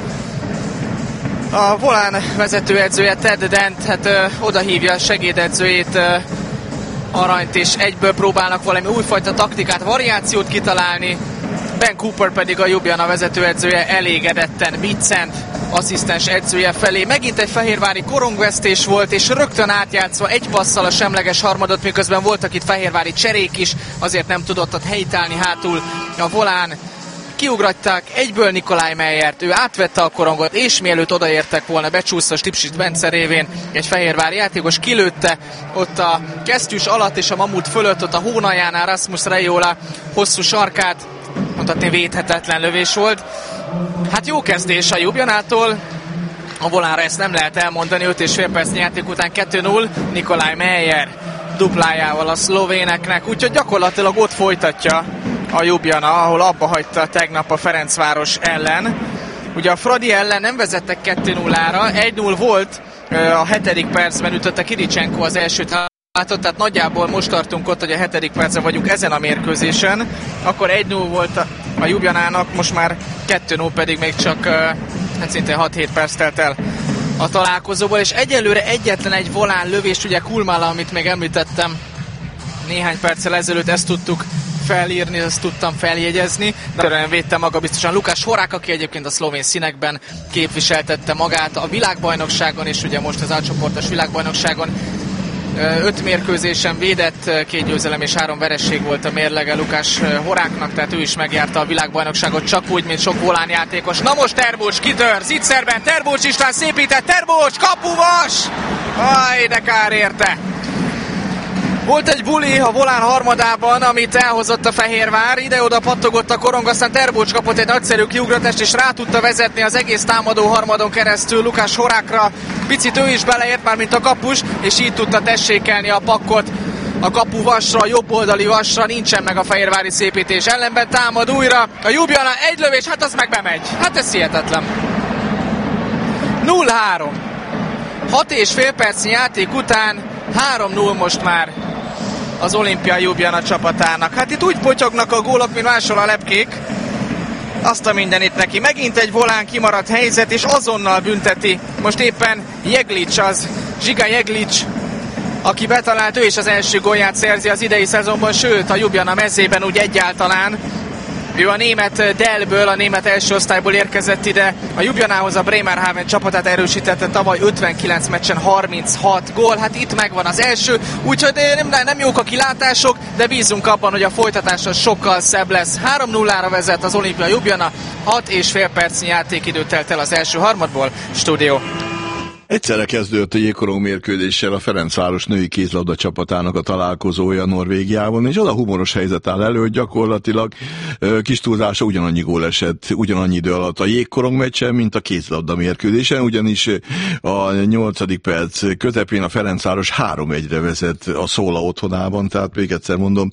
A volán vezetőedzője Ted Dent odahívja a segédedzőjét, Aranyt, és egyből próbálnak valami újfajta taktikát, variációt kitalálni. Ben Cooper pedig a Ljubljana vezetőedzője elégedetten biccent asszisztens edzője felé. Megint egy fehérvári korongvesztés volt, és rögtön átjátszva egy passzal a semleges harmadot, miközben voltak itt fehérvári cserék is, azért nem tudott ott helytállni hátul a volán. Kiugratták egyből Nikolaj Meyert, ő átvette a korongot, és mielőtt odaértek volna, becsúszta Stipsic Bence révén egy fehérvári játékos, kilőtte ott a kesztyűs alatt és a mamut fölött, ott a hónajánál Rasmus Raiola hosszú sarkát, mondhatni védhetetlen lövés volt. Hát jó kezdés a Ljubjanától, a volánra ezt nem lehet elmondani, 5,5 perc játék után 2-0, Nikolaj Meyer duplájával a szlovéneknek, úgyhogy gyakorlatilag ott folytatja a Ljubljana, ahol abba hagyta tegnap a Ferencváros ellen. Ugye a Fradi ellen nem vezettek 2-0-ra, 1-0 volt, a 7. percben ütötte Kiricsenko az elsőt, tehát nagyjából most tartunk ott, hogy a 7. percben vagyunk ezen a mérkőzésen. Akkor 1-0 volt a Ljubjanának, most már 2-0, pedig még csak szinte 6-7 perc telt el a találkozóból, és egyelőre egyetlen egy volán lövés, ugye Kulmala, amit még említettem néhány perccel ezelőtt, ezt tudtuk felírni, ezt tudtam feljegyezni, de olyan védte maga biztosan Lukáš Horák, aki egyébként a szlovén színekben képviseltette magát a világbajnokságon, és ugye most az alcsoportos világbajnokságon 5 mérkőzésen védett, 2 győzelem és 3 vereség volt a mérlege Lukáš Horáknak, tehát ő is megjárta a világbajnokságot, csak úgy, mint sok volán játékos. Na most Terbocs kitör, zicserben, Terbocs István szépített, Terbocs, kapuvas! Aj, de kár érte! Volt egy buli a volán harmadában, amit elhozott a Fehérvár, ide-oda pattogott a korong, aztán Terbocs kapott egy nagyszerű kiugratást, és rá tudta vezetni az egész támadó harmadon keresztül Lukáš Horákra. Picit ő is beleért már, mint a kapus, és így tudta tessékelni a pakkot a kapuvasra, a jobboldali vasra, nincsen meg a fehérvári szépítés. Ellenben támad újra a Ljubljana, egy lövés, hát az meg bemegy. Hát ez hihetetlen. 0-3. 6,5 percnyi játék után 3-0 most már az Olimpia Ljubljana csapatának. Hát itt úgy potyognak a gólok, mint máshol a lepkék. Azt a mindenit neki. Megint egy volán kimaradt helyzet, és azonnal bünteti. Most éppen Jeglic, az Zsiga Jeglic, aki betalált, ő is az első gólját szerzi az idei szezonban, sőt a Ljubljana mezében úgy egyáltalán. Ő a német Delből, a német első osztályból érkezett ide. A Ljubljanához a Bremerhaven csapatát erősítette tavaly 59 meccsen 36 gól. Hát itt megvan az első, úgyhogy nem jók a kilátások, de bízunk abban, hogy a folytatás az sokkal szebb lesz. 3-0-ra vezet az Olimpia Ljubljana, 6,5 percnyi játékidő telt el az első harmadból. Stúdió. Egyszerre kezdődött a jégkorong mérkőzéssel a Ferencváros női kézlabda csapatának a találkozója Norvégiában, és az a humoros helyzet áll elő, hogy gyakorlatilag kis túlzása ugyanannyi gól esett ugyanannyi idő alatt a jégkorong meccsen, mint a kézlabda mérkőzésen, ugyanis a 8. perc közepén a Ferencváros 3-1-re vezet a Szóla otthonában, tehát még egyszer mondom,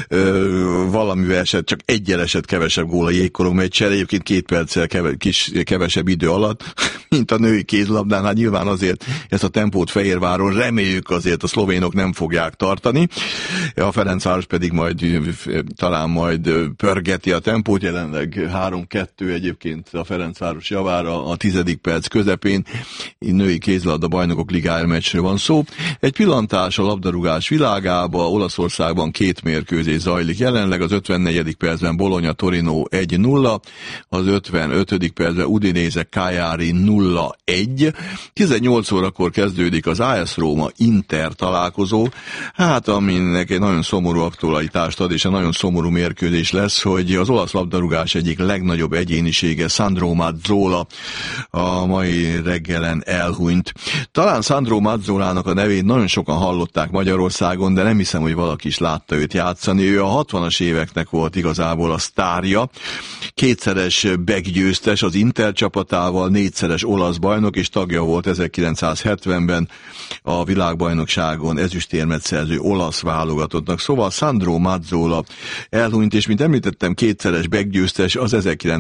valamivel esett, csak egyel esett kevesebb gól a jégkorong meccsen, egyébként 2 perccel kevesebb idő alatt, mint a női kézlabdán. Hát nyilván azért ezt a tempót Fehérváron reméljük azért a szlovénok nem fogják tartani. A Ferencváros pedig talán majd pörgeti a tempót, jelenleg 3-2 egyébként a Ferencváros javára a 10. perc közepén. Női kézlabda bajnokok ligája meccsről van szó. Egy pillantás a labdarúgás világába, Olaszországban 2 mérkőzés zajlik jelenleg, az 54. percben Bologna Torino 1-0, az 55. percben Udinese Cagliari 0-1. 18 órakor kezdődik az AS Róma Inter találkozó, hát aminek egy nagyon szomorú aktualitást ad, és egy nagyon szomorú mérkőzés lesz, hogy az olasz labdarúgás egyik legnagyobb egyénisége, Sandro Mazzola, a mai reggelen elhunyt. Talán Sandro Mazzolának a nevét nagyon sokan hallották Magyarországon, de nem hiszem, hogy valaki is látta őt játszani. Ő a 60-as éveknek volt igazából a sztárja, 2-szeres BEC-győztes az Inter csapatával, 4-szeres olasz bajnok, és tagja volt 1970-ben a világbajnokságon ezüstérmet szerző olasz válogatottnak. Szóval Sandro Mazzola elhunyt, és mint említettem, 2-szeres BEC-győztes, az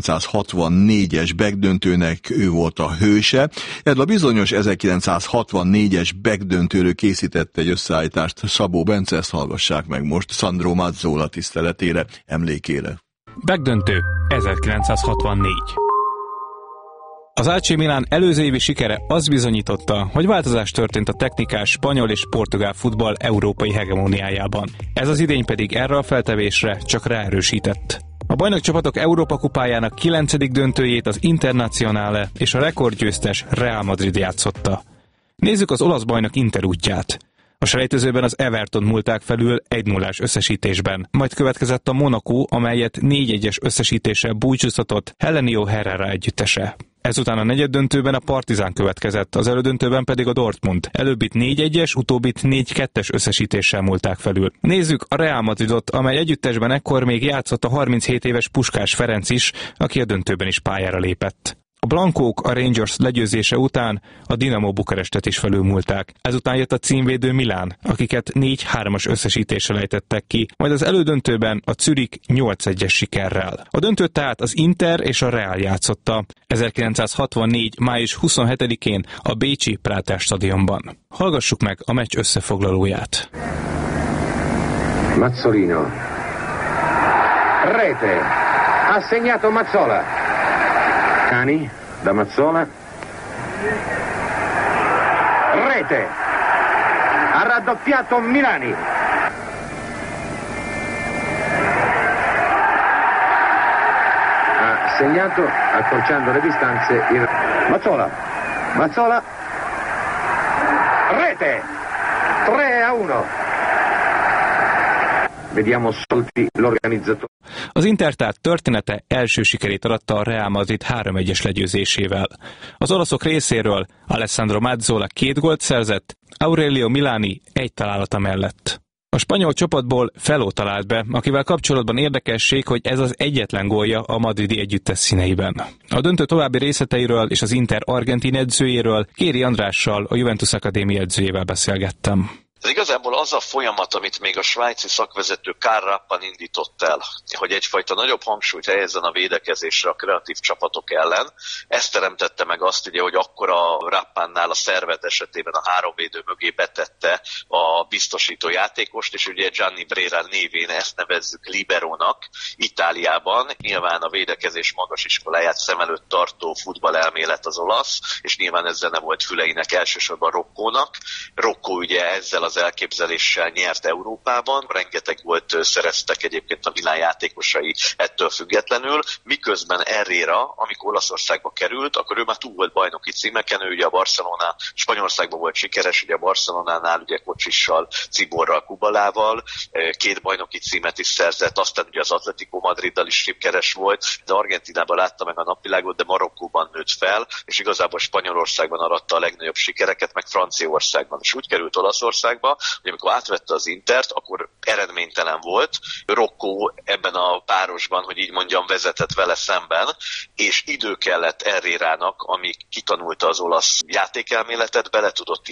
1964-es BEC-döntőnek ő volt a hőse. Erről a bizonyos 1964-es BEC-döntőről készítette egy összeállítást Szabó Bence, ezt hallgassák meg most Sandro Mazzola tiszteletére, emlékére. BEC-döntő 1964. Az AC Milan előző évi sikere azt bizonyította, hogy változás történt a technikás spanyol és portugál futball európai hegemóniájában. Ez az idény pedig erre a feltevésre csak ráerősített. A bajnokcsapatok Európa kupájának 9. döntőjét az Internazionale és a rekordgyőztes Real Madrid játszotta. Nézzük az olasz bajnok Inter útját. A selejtezőben az Everton múlták felül 1-0-ás összesítésben, majd következett a Monaco, amelyet 4-1-es összesítéssel búcsúztatott Helenio Herrera együttese. Ezután a negyeddöntőben a Partizán következett, az elődöntőben pedig a Dortmund. Előbbit 4-1-es, utóbbit 4-2-es összesítéssel múlták felül. Nézzük a Real Madridot, amely együttesben ekkor még játszott a 37 éves Puskás Ferenc is, aki a döntőben is pályára lépett. A Blankók a Rangers legyőzése után a Dinamo Bukarestet is felülmúlták. Ezután jött a címvédő Milán, akiket 4-3-as összesítéssel ejtettek ki, majd az elődöntőben a Zürich 8-1-es sikerrel. A döntőt tehát az Inter és a Real játszotta 1964. május 27-én a bécsi Prater stadionban. Hallgassuk meg a meccs összefoglalóját. Mazzolino. Rete. Ha segnato Mazzola. Cani da Mazzola. Rete. Ha raddoppiato Milani. Ha segnato, accorciando le distanze, il Mazzola. Mazzola. Rete. 3-1. Vediamo Solti, l'organizzatore. Az Inter tehát története első sikerét aratta a Real Madrid 3-1-es legyőzésével. Az olaszok részéről Alessandro Mazzola 2 gólt szerzett, Aurelio Milani 1 találata mellett. A spanyol csapatból Feló talált be, akivel kapcsolatban érdekesség, hogy ez az egyetlen gólja a madridi együttes színeiben. A döntő további részleteiről és az Inter argentin edzőjéről Kéri Andrással, a Juventus Akadémia edzőjével beszélgettem. De igazából az a folyamat, amit még a svájci szakvezető Karl Rappan indított el, hogy egyfajta nagyobb hangsúlyt helyezzen a védekezésre a kreatív csapatok ellen, ezt teremtette meg azt, ugye, hogy akkor a Rappannál a Servette esetében a 3 védő mögé betette a biztosító játékost, és ugye Gianni Brera névén ezt nevezzük liberónak Itáliában. Nyilván a védekezés magas iskoláját szem előtt tartó futballelmélet az olasz, és nyilván ezzel nem volt füleinek, elsősorban Roccónak. Rocco ugye ezzel az elképzeléssel nyert Európában, rengeteg gólt szereztek egyébként a világ játékosai ettől függetlenül, miközben Herrera, amikor Olaszországba került, akkor ő már túl volt bajnoki címeken, ő ugye a Barcelona, Spanyolországban volt sikeres, ugye a Barcelonánál ugye Kocsissal, Ciborral, Kubalával, 2 bajnoki címet is szerzett, aztán ugye az Atletico Madriddal is sikeres volt, de Argentínában látta meg a napvilágot, de Marokkóban nőtt fel, és igazából Spanyolországban aratta a legnagyobb sikereket, meg Franciaországban. És úgy került Olaszországba, hogy amikor átvette az Intert, akkor eredménytelen volt. Rocco ebben a párosban, hogy így mondjam, vezetett vele szemben, és idő kellett Herrerának, ami kitanulta az olasz játékelméletet, bele tudott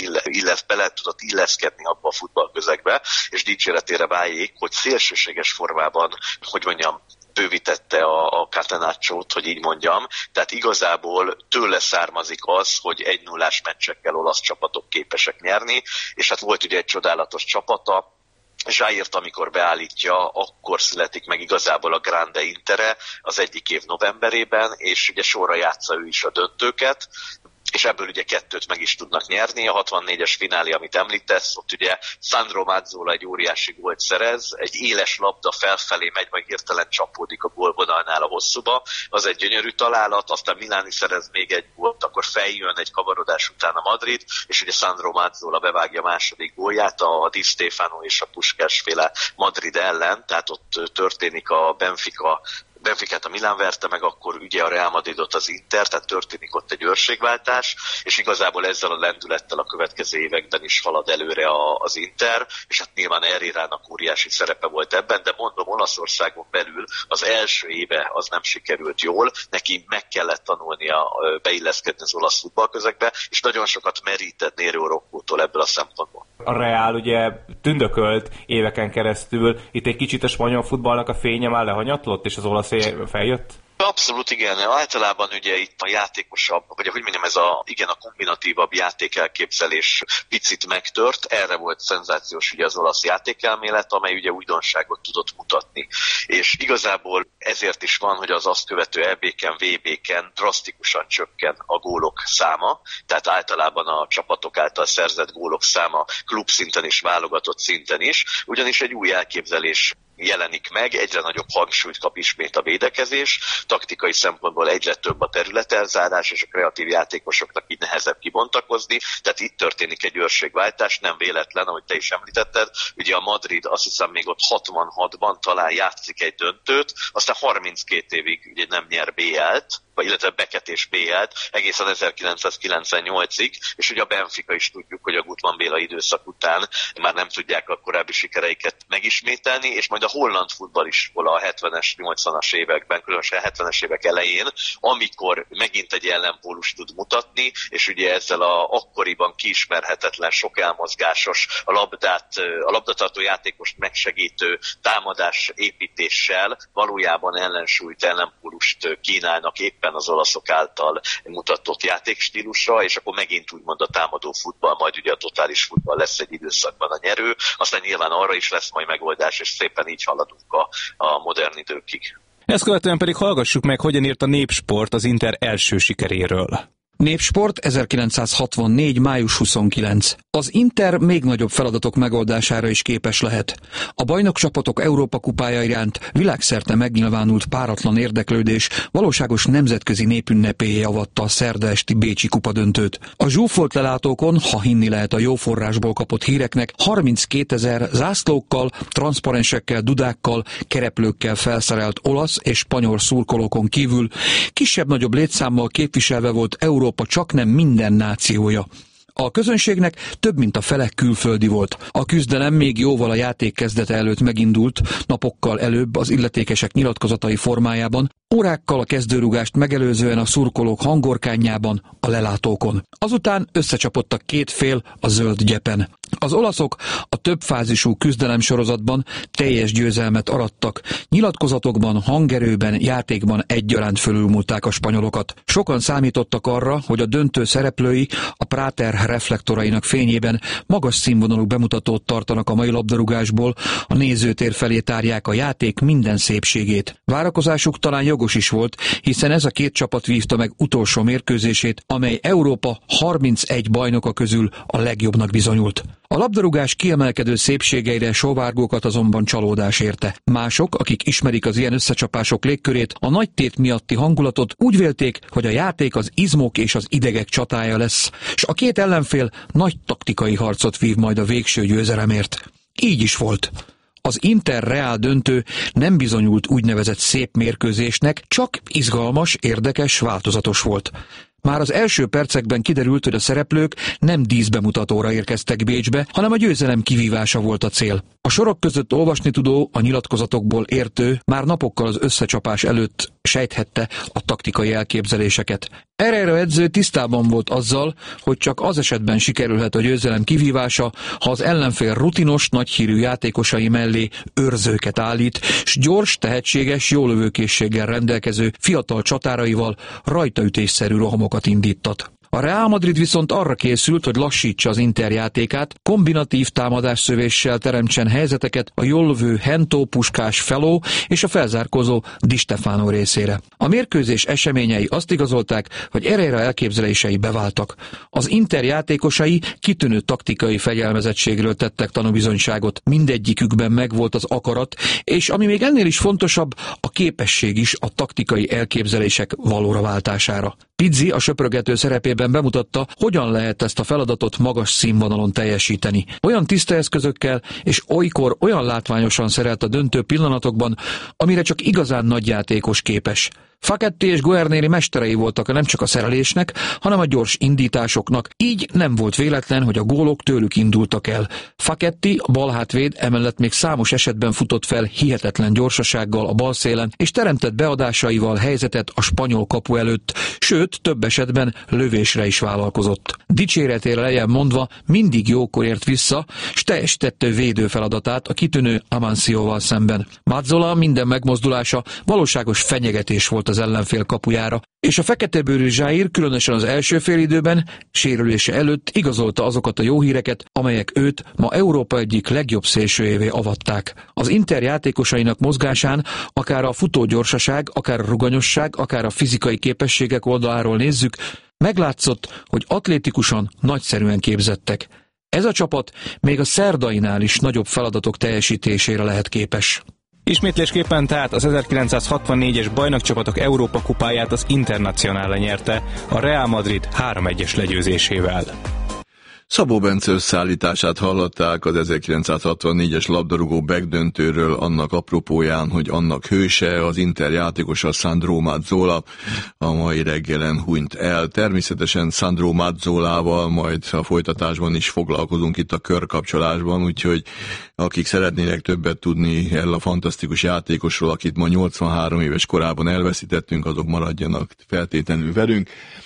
illeszkedni abba a futballközegbe, és dicséretére váljék, hogy szélsőséges formában, hogy mondjam, bővítette a Catenacciót, hogy így mondjam. Tehát igazából tőle származik az, hogy 1-0-ás meccsekkel olasz csapatok képesek nyerni, és hát volt ugye egy csodálatos csapata, Zsáírt, amikor beállítja, akkor születik meg igazából a Grande Intere az egyik év novemberében, és ugye sorra játsza ő is a döntőket, és ebből ugye 2-t meg is tudnak nyerni. A 64-es finálé, amit említesz, ott ugye Sandro Mazzola egy óriási gólt szerez, egy éles labda felfelé megy, majd hirtelen csapódik a gólvonalnál a hosszúba, az egy gyönyörű találat, aztán Milani szerez még egy gólt, akkor feljön egy kavarodás után a Madrid, és ugye Sandro Mazzola bevágja a második gólját a Di Stefano és a Puskás féle Madrid ellen, tehát ott történik a Benficát a Milán verte meg, akkor ugye a Real Madridot az Inter, tehát történik ott egy őrségváltás, és igazából ezzel a lendülettel a következő években is halad előre az Inter, és hát nyilván Herrerának óriási szerepe volt ebben, de mondom, Olaszországon belül az első éve az nem sikerült jól, neki meg kellett tanulnia beilleszkedni az olasz futballközegbe, és nagyon sokat merített Nero Roccótól ebből a szempontból. A Real ugye tündökölt éveken keresztül, itt egy kicsit a spanyol futballnak a fénye már lehanyatlott, és az olasz feljött? Abszolút igen, általában ugye itt a játékosabb, vagy hogy mondjam, ez a kombinatívabb játékelképzelés picit megtört, erre volt szenzációs ugye az olasz játékelmélet, amely ugye újdonságot tudott mutatni. És igazából ezért is van, hogy az azt követő EB-ken, VB-ken drasztikusan csökken a gólok száma, tehát általában a csapatok által szerzett gólok száma klubszinten és válogatott szinten is, ugyanis egy új elképzelés jelenik meg, egyre nagyobb hangsúlyt kap ismét a védekezés, taktikai szempontból egyre több a területelzárás, és a kreatív játékosoknak így nehezebb kibontakozni, tehát itt történik egy őrségváltás, nem véletlen, ahogy te is említetted, ugye a Madrid azt hiszem még ott 66-ban talán játszik egy döntőt, aztán 32 évig ugye nem nyer BL-t, illetve beketés BL-t, egészen 1998-ig, és ugye a Benfica is tudjuk, hogy a Gutmann Béla időszak után már nem tudják a korábbi sikereiket megismételni, és majd a holland futballiskola a 70-es, 80-as években, különösen a 70-es évek elején, amikor megint egy ellenpólust tud mutatni, és ugye ezzel a akkoriban kiismerhetetlen, sok elmozgásos, a labdatartó játékost megsegítő támadás építéssel valójában ellensúlyt, ellenpólust kínálnak éppen az olaszok által mutatott játékstílusra, és akkor megint úgymond a támadó futball, majd ugye a totális futball lesz egy időszakban a nyerő, aztán nyilván arra is lesz majd megoldás, és szépen így haladunk a modern időkig. Ezt követően pedig hallgassuk meg, hogyan írt a Népsport az Inter első sikeréről. Népsport 1964. május 29. Az Inter még nagyobb feladatok megoldására is képes lehet. A bajnokcsapatok Európa kupája iránt világszerte megnyilvánult páratlan érdeklődés valóságos nemzetközi népünnepélyé avatta a szerda esti bécsi kupadöntőt. A zsúfolt lelátókon, ha hinni lehet a jó forrásból kapott híreknek, 32 000 zászlókkal, transzparensekkel, dudákkal, kereplőkkel felszerelt olasz és spanyol szurkolókon kívül kisebb-nagyobb létszámmal képviselve volt Európa csaknem minden nációja. A közönségnek több mint a fele külföldi volt. A küzdelem még jóval a játék kezdete előtt megindult, napokkal előbb az illetékesek nyilatkozatai formájában, órákkal a kezdőrugást megelőzően a szurkolók hangorkányában, a lelátókon. Azután összecsapott a két fél a zöld gyepen. Az olaszok a többfázisú küzdelemsorozatban teljes győzelmet arattak. Nyilatkozatokban, hangerőben, játékban egyaránt fölülmúlták a spanyolokat. Sokan számítottak arra, hogy a döntő szereplői a Prater reflektorainak fényében magas színvonalú bemutatót tartanak a mai labdarúgásból, a nézőtér felé tárják a játék minden szépségét. Várakozásuk talán jogos is volt, hiszen ez a két csapat vívta meg utolsó mérkőzését, amely Európa 31 bajnoka közül a legjobbnak bizonyult. A labdarúgás kiemelkedő szépségeire sóvárgókat azonban csalódás érte. Mások, akik ismerik az ilyen összecsapások légkörét, a nagy tét miatti hangulatot úgy vélték, hogy a játék az izmok és az idegek csatája lesz, és a két ellenfél nagy taktikai harcot vív majd a végső győzelemért. Így is volt. Az Inter-Real döntő nem bizonyult úgynevezett szép mérkőzésnek, csak izgalmas, érdekes, változatos volt. Már az első percekben kiderült, hogy a szereplők nem díszbemutatóra érkeztek Bécsbe, hanem a győzelem kivívása volt a cél. A sorok között olvasni tudó, a nyilatkozatokból értő már napokkal az összecsapás előtt sejthette a taktikai elképzeléseket. Herrera edző tisztában volt azzal, hogy csak az esetben sikerülhet a győzelem kivívása, ha az ellenfél rutinos, nagyhírű játékosai mellé őrzőket állít, s gyors, tehetséges, jólövőkészséggel rendelkező fiatal csatáraival rajtaütésszerű rohamokat indítat. A Real Madrid viszont arra készült, hogy lassítsa az Inter játékát, kombinatív támadásszövéssel teremtsen helyzeteket a jól Hento, Puskás, Feló és a felzárkózó Di Stefano részére. A mérkőzés eseményei azt igazolták, hogy Herrera elképzelései beváltak. Az Inter játékosai kitűnő taktikai fegyelmezettségről tettek tanúbizonyságot, mindegyikükben megvolt az akarat, és ami még ennél is fontosabb, a képesség is a taktikai elképzelések valóra váltására. Pizzi a söprögető szerepében bemutatta, hogyan lehet ezt a feladatot magas színvonalon teljesíteni. Olyan tiszta eszközökkel és olykor olyan látványosan szerelt a döntő pillanatokban, amire csak igazán nagy játékos képes. Facchetti és Guarneri mesterei voltak nem csak a szerelésnek, hanem a gyors indításoknak, így nem volt véletlen, hogy a gólok tőlük indultak el. Facchetti, a balhátvéd, emellett még számos esetben futott fel hihetetlen gyorsasággal a balszélen, és teremtett beadásaival helyzetet a spanyol kapu előtt, sőt, több esetben lövésre is vállalkozott. Dicséretére lejjebb mondva mindig jókor ért vissza, s teljesítette védő feladatát a kitűnő Amancióval szemben. Mazzola minden megmozdulása valóságos fenyegetés volt az ellenfél kapujára, és a feketebőrű Jair különösen az első félidőben sérülése előtt igazolta azokat a jó híreket, amelyek őt ma Európa egyik legjobb szélsőjévé avatták. Az Inter játékosainak mozgásán akár a futógyorsaság, akár a ruganyosság, akár a fizikai képességek oldaláról nézzük, meglátszott, hogy atlétikusan nagyszerűen képzettek. Ez a csapat még a szerdainál is nagyobb feladatok teljesítésére lehet képes. Ismétlésképpen tehát az 1964-es bajnokcsapatok Európa kupáját az Internacionale nyerte, a Real Madrid 3-1-es legyőzésével. Szabó Bence összeállítását hallották az 1964-es labdarúgó begdöntőről annak apropóján, hogy annak hőse, az Inter játékosa Sandro Mazzola a mai reggelen hunyt el. Természetesen Sandro Mazzolával majd a folytatásban is foglalkozunk itt a körkapcsolásban, úgyhogy akik szeretnének többet tudni erről a fantasztikus játékosról, akit ma 83 éves korában elveszítettünk, azok maradjanak feltétlenül velünk.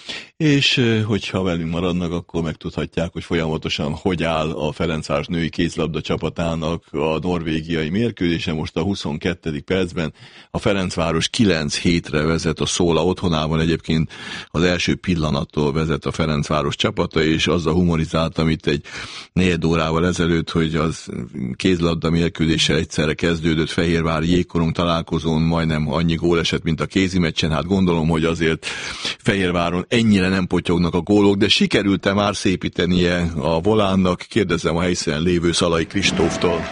És hogyha velünk maradnak, akkor megtudhatják, hogy folyamatosan hogy áll a Ferencváros női kézilabda csapatának a norvégiai mérkőzése. Most a 22. percben a Ferencváros 9-7-re vezet a Szóla otthonában, egyébként az első pillanattól vezet a Ferencváros csapata, és azzal humorizáltam itt egy 4 órával ezelőtt, hogy az kézilabda mérkőzéssel egyszerre kezdődött Fehérvári jégkorong találkozón majdnem annyi gól esett, mint a kézi meccsen. Hát gondolom, hogy azért Fehérváron ennyire nem potyognak a gólok, de sikerült-e már szépítenie a volánnak? Kérdezem a helyszínen lévő Szalai Kristóftól.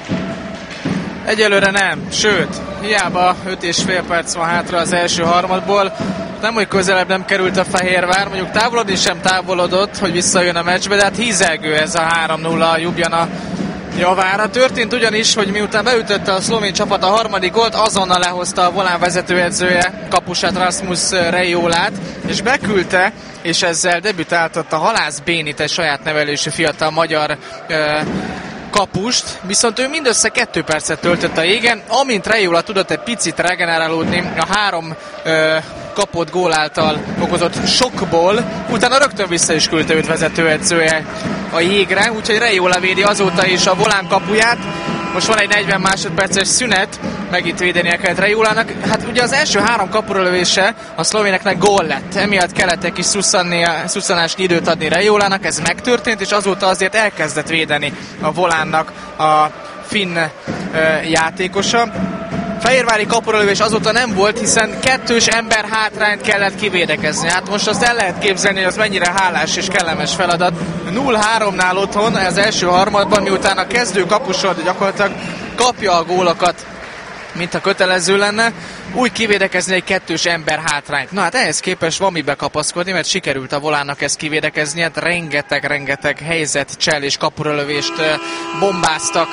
Egyelőre nem, sőt, hiába 5,5 perc van hátra az első harmadból, nem, hogy közelebb nem került a Fehérvár, mondjuk távolodni sem távolodott, hogy visszajön a meccsbe, de hát hízelgő ez a 3-0 a Ljubljana javára. Történt ugyanis, hogy miután beütötte a szlovén csapat a harmadik gólt, azonnal lehozta a volán vezetőedzője, kapusát Rasmus Rejolát, és beküldte, és ezzel debütáltatta Halász Bénit, egy saját nevelésű fiatal magyar kapust, viszont ő mindössze 2 percet töltött a jégen, amint Rejola tudott egy picit regenerálódni a 3 kapott gól által okozott sokból, utána rögtön vissza is küldte őt vezetőedzője a jégre, úgyhogy Reiola védi azóta is a Volán kapuját. Most van egy 40 másodperces szünet, megint védenie kellett Reiolának. Hát ugye az első 3 kapuralövése a szlovéneknek gól lett, emiatt kellett egy kis szusszanásnyi időt adni Reiolának, ez megtörtént, és azóta azért elkezdett védeni a Volánnak a finn játékosa. Fehérvári kapuralövés azóta nem volt, hiszen 2 ember hátrányt kellett kivédekezni. Hát most azt el lehet képzelni, hogy az mennyire hálás és kellemes feladat. 0-3-nál otthon az első harmadban, miután a kezdő kapusod gyakorlatilag kapja a gólokat, mint a kötelező lenne, úgy kivédekezni egy 2 ember hátrányt. Na hát ehhez képest van mibe kapaszkodni, mert sikerült a Volánnak ezt kivédekezni, hát rengeteg helyzet, csel és kapuralövést bombáztak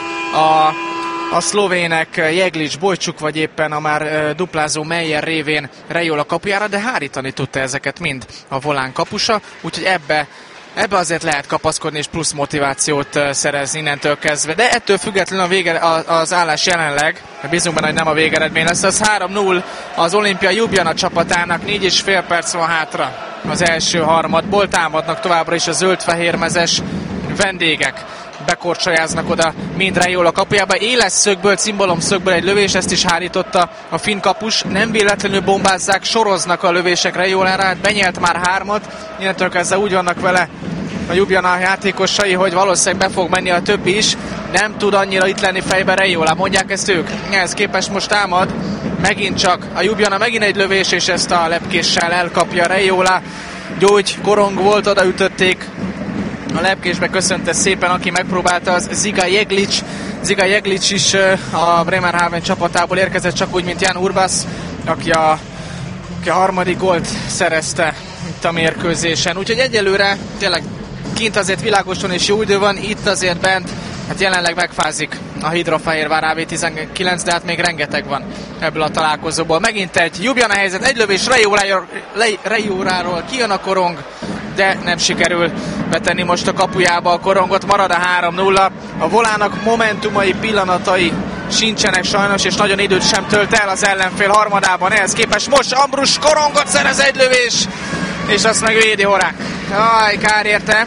a szlovének, Jeglic, Bojcsuk, vagy éppen a már duplázó Meyer révén Reiola kapujára, de hárítani tudta ezeket mind a Volán kapusa, úgyhogy ebbe azért lehet kapaszkodni és plusz motivációt szerezni innentől kezdve. De ettől függetlenül az állás jelenleg, bízunk benne, hogy nem a végeredmény lesz, az 3-0 az Olimpia Ljubljana csapatának, 4,5 perc van hátra az első harmadból, támadnak továbbra is a zöld-fehérmezes vendégek. Bekorcsolyáznak oda mind Reiola kapujába, éles szögből, cimbalomszögből egy lövés, ezt is hárította a finn kapus, nem véletlenül bombázzák, soroznak a lövések Reiolára, hát benyelt már 3-at, innentől kezdve úgy vannak vele a Ljubljana játékosai, hogy valószínűleg be fog menni a többi is, nem tud annyira itt lenni fejben Reiola, mondják ezt ők. Ehhez képest most támad, megint csak a Ljubljana, megint egy lövés, és ezt a lepkéssel elkapja Reiola. Gyógy korong volt, odaütötték. A lepkésbe köszönte szépen, aki megpróbálta, az Ziga Jeglic. Ziga Jeglic is a Bremerhaven csapatából érkezett, csak úgy, mint Jan Urbas, aki a harmadik gólt szerezte itt a mérkőzésen. Úgyhogy egyelőre tényleg kint azért világosan és jó idő van, itt azért bent, hát jelenleg megfázik a Hidrofehérvár AB19, de hát még rengeteg van ebből a találkozóból. Megint egy Ljubljana helyzet, egy lövés Reioláról, kijön a korong, de nem sikerül betenni most a kapujába a korongot, marad a 3-0. A Volának momentumai, pillanatai sincsenek sajnos, és nagyon időt sem tölt el az ellenfél harmadában. Ehhez képest most Ambrus korongot szerez, egy lövés, és azt meg védi Horák. Jaj, kár érte.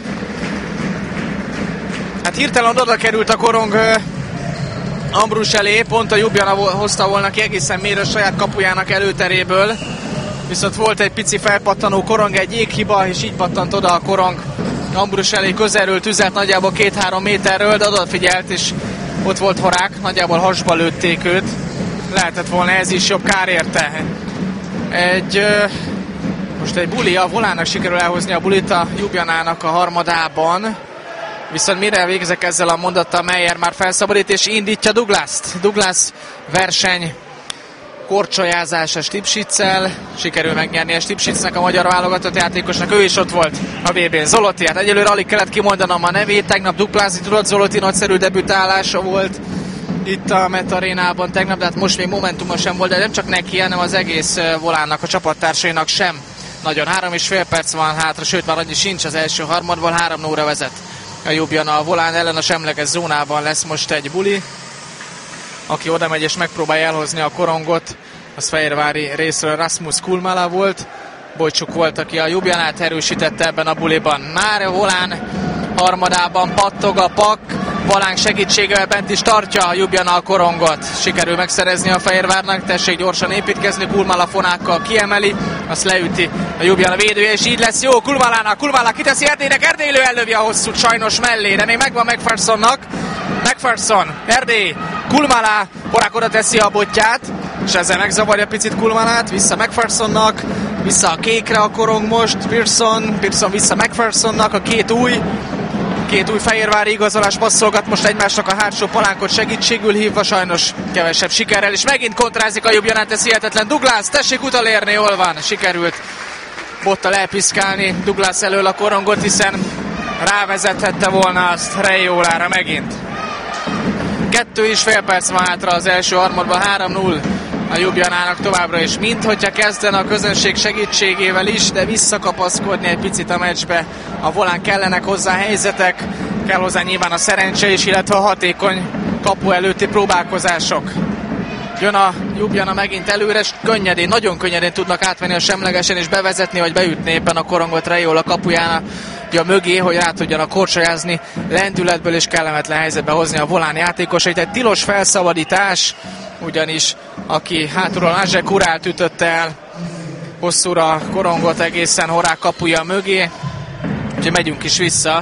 Hát hirtelen oda került a korong Ambrus elé, pont a Ljubljana hozta volna ki egészen mélyre a saját kapujának előteréből. Viszont volt egy pici felpattanó korong, egy jéghiba, és így pattant oda a korong Ambrus elé, közelről tüzelt nagyjából 2-3 méterről, de odafigyelt, és ott volt Horák, nagyjából hasba lőtték őt. Lehetett volna ez is jobb, kár érte. Most egy buli, a Volának sikerül elhozni a bulit a Ljubljanának a harmadában. Viszont mire végzek ezzel a mondattal, Meyer már felszabadít és indítja Douglas-t. Douglas verseny korcsolyázás a Stipschitzel, sikerül megnyerni a Stipschitznek, a magyar válogatott játékosnak, ő is ott volt a VB-n. Zoloti, hát egyelőre alig kellett kimondanom a nevét, tegnap duplázni tudott, Zoloti nagyszerű debütálása volt itt a Met Arénában tegnap, de hát most még momentuma sem volt, de nem csak neki, hanem az egész Volánnak, a csapattársainak sem. Nagyon 3,5 perc van hátra, sőt már annyi sincs az első harmadból, 3-0-ra vezet a Ljubljana. A Volán ellen a semleges zónában lesz most egy buli, aki oda megy és megpróbálja elhozni a korongot. Az fehérvári részről Rasmus Kulmala volt, Bojcsuk volt, aki a Ljubljanát erősítette ebben a buliban. Már a Volán harmadában pattog a pak, Volán segítségével bent is tartja a Ljubljana a korongot. Sikerül megszerezni a Fehérvárnak, tessék gyorsan építkezni, Kulmala fonákkal kiemeli, azt leüti a Ljubljana védője, és így lesz jó Kulmalának. Kulmala kiteszi Erdélynek, Erdélylő ellövi a hosszút sajnos mellé, de még megvan McPhersonnak. McPherson, Erdély, Kulmala, Horák oda teszi a botját, és ezzel megzavarja picit Kulmalát, vissza McPhersonnak, vissza a kékre a korong most, Pearson vissza McPhersonnak, a két új fehérvári igazolás passzolgat most egymásnak a hátsó palánkot segítségül hívva, sajnos kevesebb sikerrel, és megint kontrázik a Ljubljana, ez hihetetlen. Douglas, tessék utolérni, hol van? Sikerült bottal elpiszkálni Douglas elől a korongot, hiszen rávezethette volna azt Reiolára megint. 2,5 perc van hátra az első harmadban, 3-0 a Ljubljanának továbbra is, minthogyha kezdene a közönség segítségével is, de visszakapaszkodni egy picit a meccsbe. A Volán kellenek hozzá helyzetek, kell hozzá nyilván a szerencse is, illetve a hatékony kapu előtti próbálkozások. Jön a Ljubljana megint előre, és könnyedén, nagyon könnyedén tudnak átvenni a semlegesen és bevezetni, vagy beütni éppen a korongot Reiola kapujának Ljubja mögé, hogy rá tudjanak korcsolyázni, lendületből és kellemetlen helyzetbe hozni a Volán játékosait. Egy tilos felszabadítás, ugyanis aki hátulról Ázsek Kurált ütötte el hosszúra a korongot egészen Horák kapuja mögé. Úgyhogy megyünk is vissza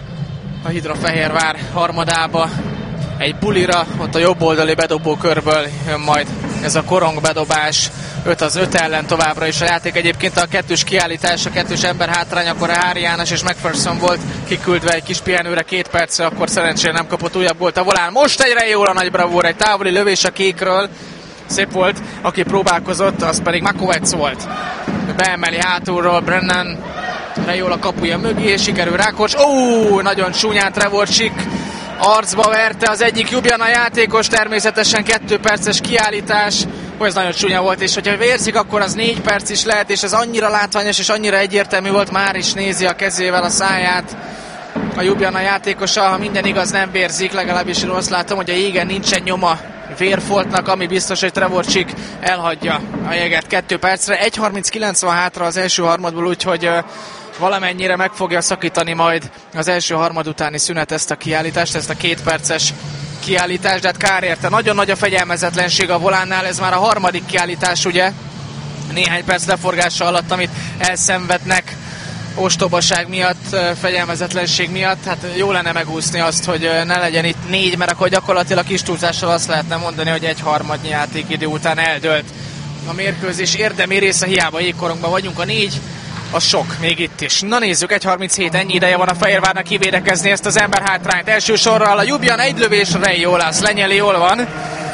a Hidrofehérvár harmadába. Egy bulira, ott a jobb oldali bedobó körből jön majd ez a korong bedobás. 5-5 ellen továbbra is a játék. Egyébként a kettős kiállítás, a kettős ember hátrány, akkor a Hári János és McPherson volt kiküldve egy kis pihenőre 2 percre, akkor szerencsére nem kapott újabb gólt a Volán. Most egyre jól a nagy bravúr, egy távoli lövés a kékről. Szép volt, aki próbálkozott, az pedig Makovec volt. Beemeli hátulról Brennan, jól a kapuja mögé, sikerül Rákocs. Nagyon csúnyán Trevorcsik arcba verte az egyik Ljubljana játékos, természetesen 2 perces kiállítás. Ez nagyon csúnya volt, és hogyha vérzik, akkor az 4 perc is lehet, és ez annyira látványos és annyira egyértelmű volt, már is nézi a kezével a száját. A Ljubljana játékosa, ha minden igaz, nem vérzik, legalábbis én azt látom, hogy a jégen nincsen nyoma vérfoltnak, ami biztos, hogy Trevorcsik elhagyja a jeget 2 percre. 1:39 van hátra az első harmadból, úgyhogy valamennyire meg fogja szakítani majd az első harmad utáni szünet ezt a kiállítást, ezt a 2 perces kiállítást, de hát kár érte. Nagyon nagy a fegyelmezetlenség a Volánnál, ez már a harmadik kiállítás, ugye? Néhány perc leforgása alatt, amit elszenvednek ostobaság miatt, fegyelmezetlenség miatt. Hát jó lenne megúszni azt, hogy ne legyen itt 4, mert akkor gyakorlatilag kis túlzással azt lehetne mondani, hogy 1/3 játékidő után eldőlt a mérkőzés érdemi része, hiába jégkorongban vagyunk, a 4 a sok, még itt is. Na nézzük, 1:37, ennyi ideje van a Fehérvárnak kivédekezni ezt az ember hátrányt. Első sorral a Ljubljana egy lövésre jól áll, lenyeli, jól van.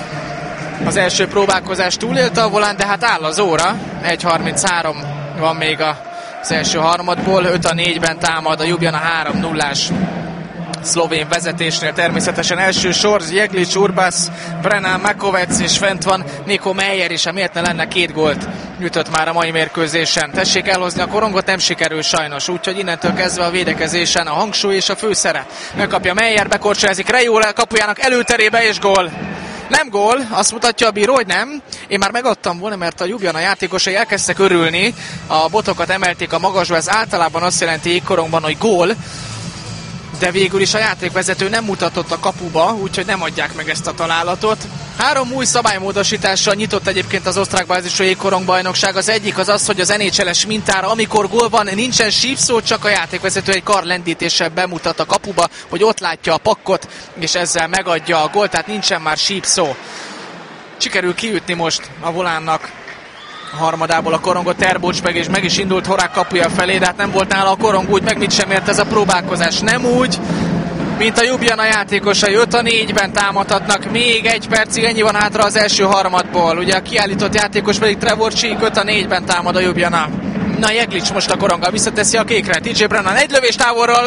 Az első próbálkozást túlélte a Volán, de hát áll az óra. 1:33 van még az első harmadból, 5-4-ben támad a Ljubljana 3-0-ás szlovén vezetésnél. Természetesen első sor, Jeglic, Urbas, Brennan, Makovec, és fent van Nico Meyer is, amiért ne lenne 2 gólt ütött már a mai mérkőzésen. Tessék elhozni a korongot, nem sikerül sajnos, úgyhogy innentől kezdve a védekezésen a hangsúly és a főszere. Megkapja Meyer, bekorcsolyázik Rejóla kapujának előterébe, és gól. Nem gól, azt mutatja a bíró, hogy nem. Én már megadtam volna, mert a Ljubljana játékosai elkezdtek örülni, a botokat emelték a magasba, ez általában azt jelenti jégkorongban, hogy gól, de végül is a játékvezető nem mutatott a kapuba, úgyhogy nem adják meg ezt a találatot. 3 új szabálymódosítással nyitott egyébként az osztrák bázisú jégkorongbajnokság. Az egyik az, hogy az NHL-es mintára, amikor gól van, nincsen sípszó, csak a játékvezető egy karlendítéssel bemutat a kapuba, hogy ott látja a pakkot, és ezzel megadja a gólt, tehát nincsen már sípszó. Sikerül kiütni most a Volánnak harmadából a korongot, Terbocs meg is indult Horák kapuja felé, de hát nem volt nála a korong, úgy meg mit sem ért ez a próbálkozás. Nem úgy, mint a Ljubljana játékosai. 5-4-ben támadhatnak, még 1 percig, ennyi van hátra az első harmadból. Ugye a kiállított játékos pedig Trevorcsik, 5-4-ben támad a Ljubljana. Na, Jeglic most a koronggal visszateszi a kékre. TJ Brennan egy lövés távolról,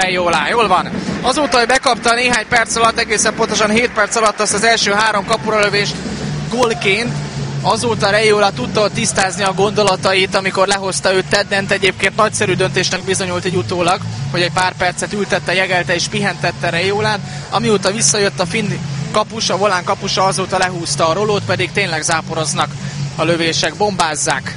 jól van. Azóta, hogy bekapta néhány perc alatt, egészen pontosan 7 perc alatt azt az első 3 kapura lövést gólként, azóta Rejóla tudta tisztázni a gondolatait, amikor lehozta őt Teddent. Egyébként nagyszerű döntésnek bizonyult egy utólag, hogy egy pár percet ültette, jegelte és pihentette Rejólát. Amióta visszajött a finn kapus, a Volán kapusa, azóta lehúzta a rolót, pedig tényleg záporoznak a lövések, bombázzák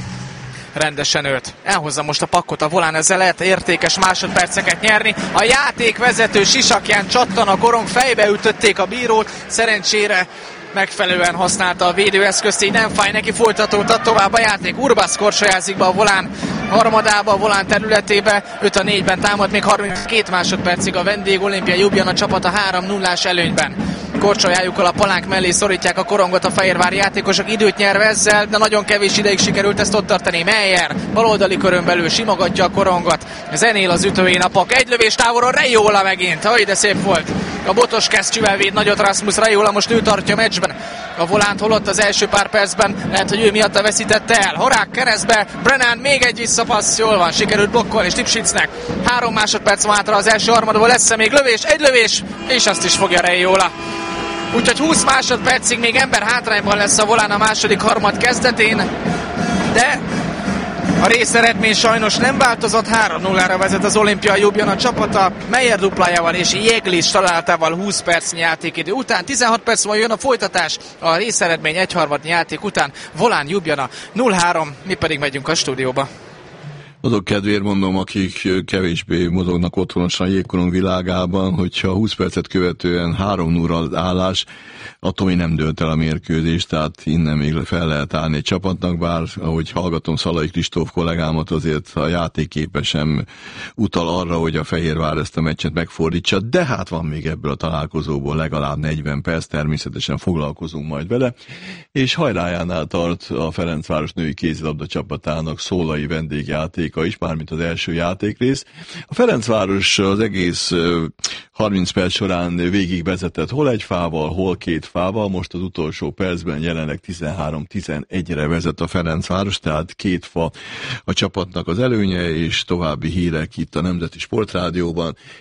rendesen őt. Elhozza most a pakkot a Volán, ezzel lehet értékes másodperceket nyerni. A játékvezető sisakján csattan a korong, fejbe ütötték a bírót, szerencsére megfelelően használta a védőeszközt, így nem fáj neki, folytatódott tovább a játék. Urbas korcsolyázik be a Volán harmadába, a Volán területébe, 5-4-ben támad, még 32 másodpercig a vendég olimpiai Ljubljana csapata 3-0-ás előnyben. Korcsolyájukkal a palánk mellé szorítják a korongot a fehérvári játékosok, időt nyerve ezzel, de nagyon kevés ideig sikerült ezt ott tartani. Meyer baloldali körön belül simogatja a korongot, zenél az ütőjén a pak, egy lövés távolról, Rejóla megint, de szép volt. A botos kesztyűvel véd nagyot Rasmus Rejóla, most ő tartja meccsben a Volánt, holott az első pár percben, lehet, hogy ő miatta veszítette el. Horák keresztbe, Brennan még egy visszapassz, jól van, sikerült blokkolni Stipšitznek. 3 másodperc van hátra az első harmadból, lesz még lövés, egy lövés, és azt is fogja Rejóla. Úgyhogy 20 másodpercig még ember hátrányban lesz a Volán a második harmad kezdetén, de a részeredmény sajnos nem változott, 3-0-ra vezet az olimpiai Ljubljana csapata, Meyer duplájával és Jeglic találtával 20 percnyi játékidő után. 16 perc van, jön a folytatás, a részeredmény 1/3 játék után, Volán Ljubljana 0-3, mi pedig megyünk a stúdióba. Azok kedvéért mondom, akik kevésbé mozognak otthonosan jégkorong világában, hogyha 20 percet követően 3-0 az állás, attól még nem dőlt el a mérkőzés, tehát innen még fel lehet állni egy csapatnak, bár ahogy hallgatom Szalai Kristóf kollégámat, azért a játékképe sem utal arra, hogy a Fehérvár ezt a meccset megfordítsa, de hát van még ebből a találkozóból legalább 40 perc, természetesen foglalkozunk majd vele, és hajrájánál tart a Ferencváros női kézilabda csapatának Szólai vendégjátéka is, mármint az első játékrész. A Ferencváros az egész 30 perc során végig vezetett hol egy fával, hol 2 fával, most az utolsó percben jelenleg 13-11-re vezet a Ferencváros, tehát 2 fa a csapatnak az előnye, és további hírek itt a Nemzeti Sportrádióban.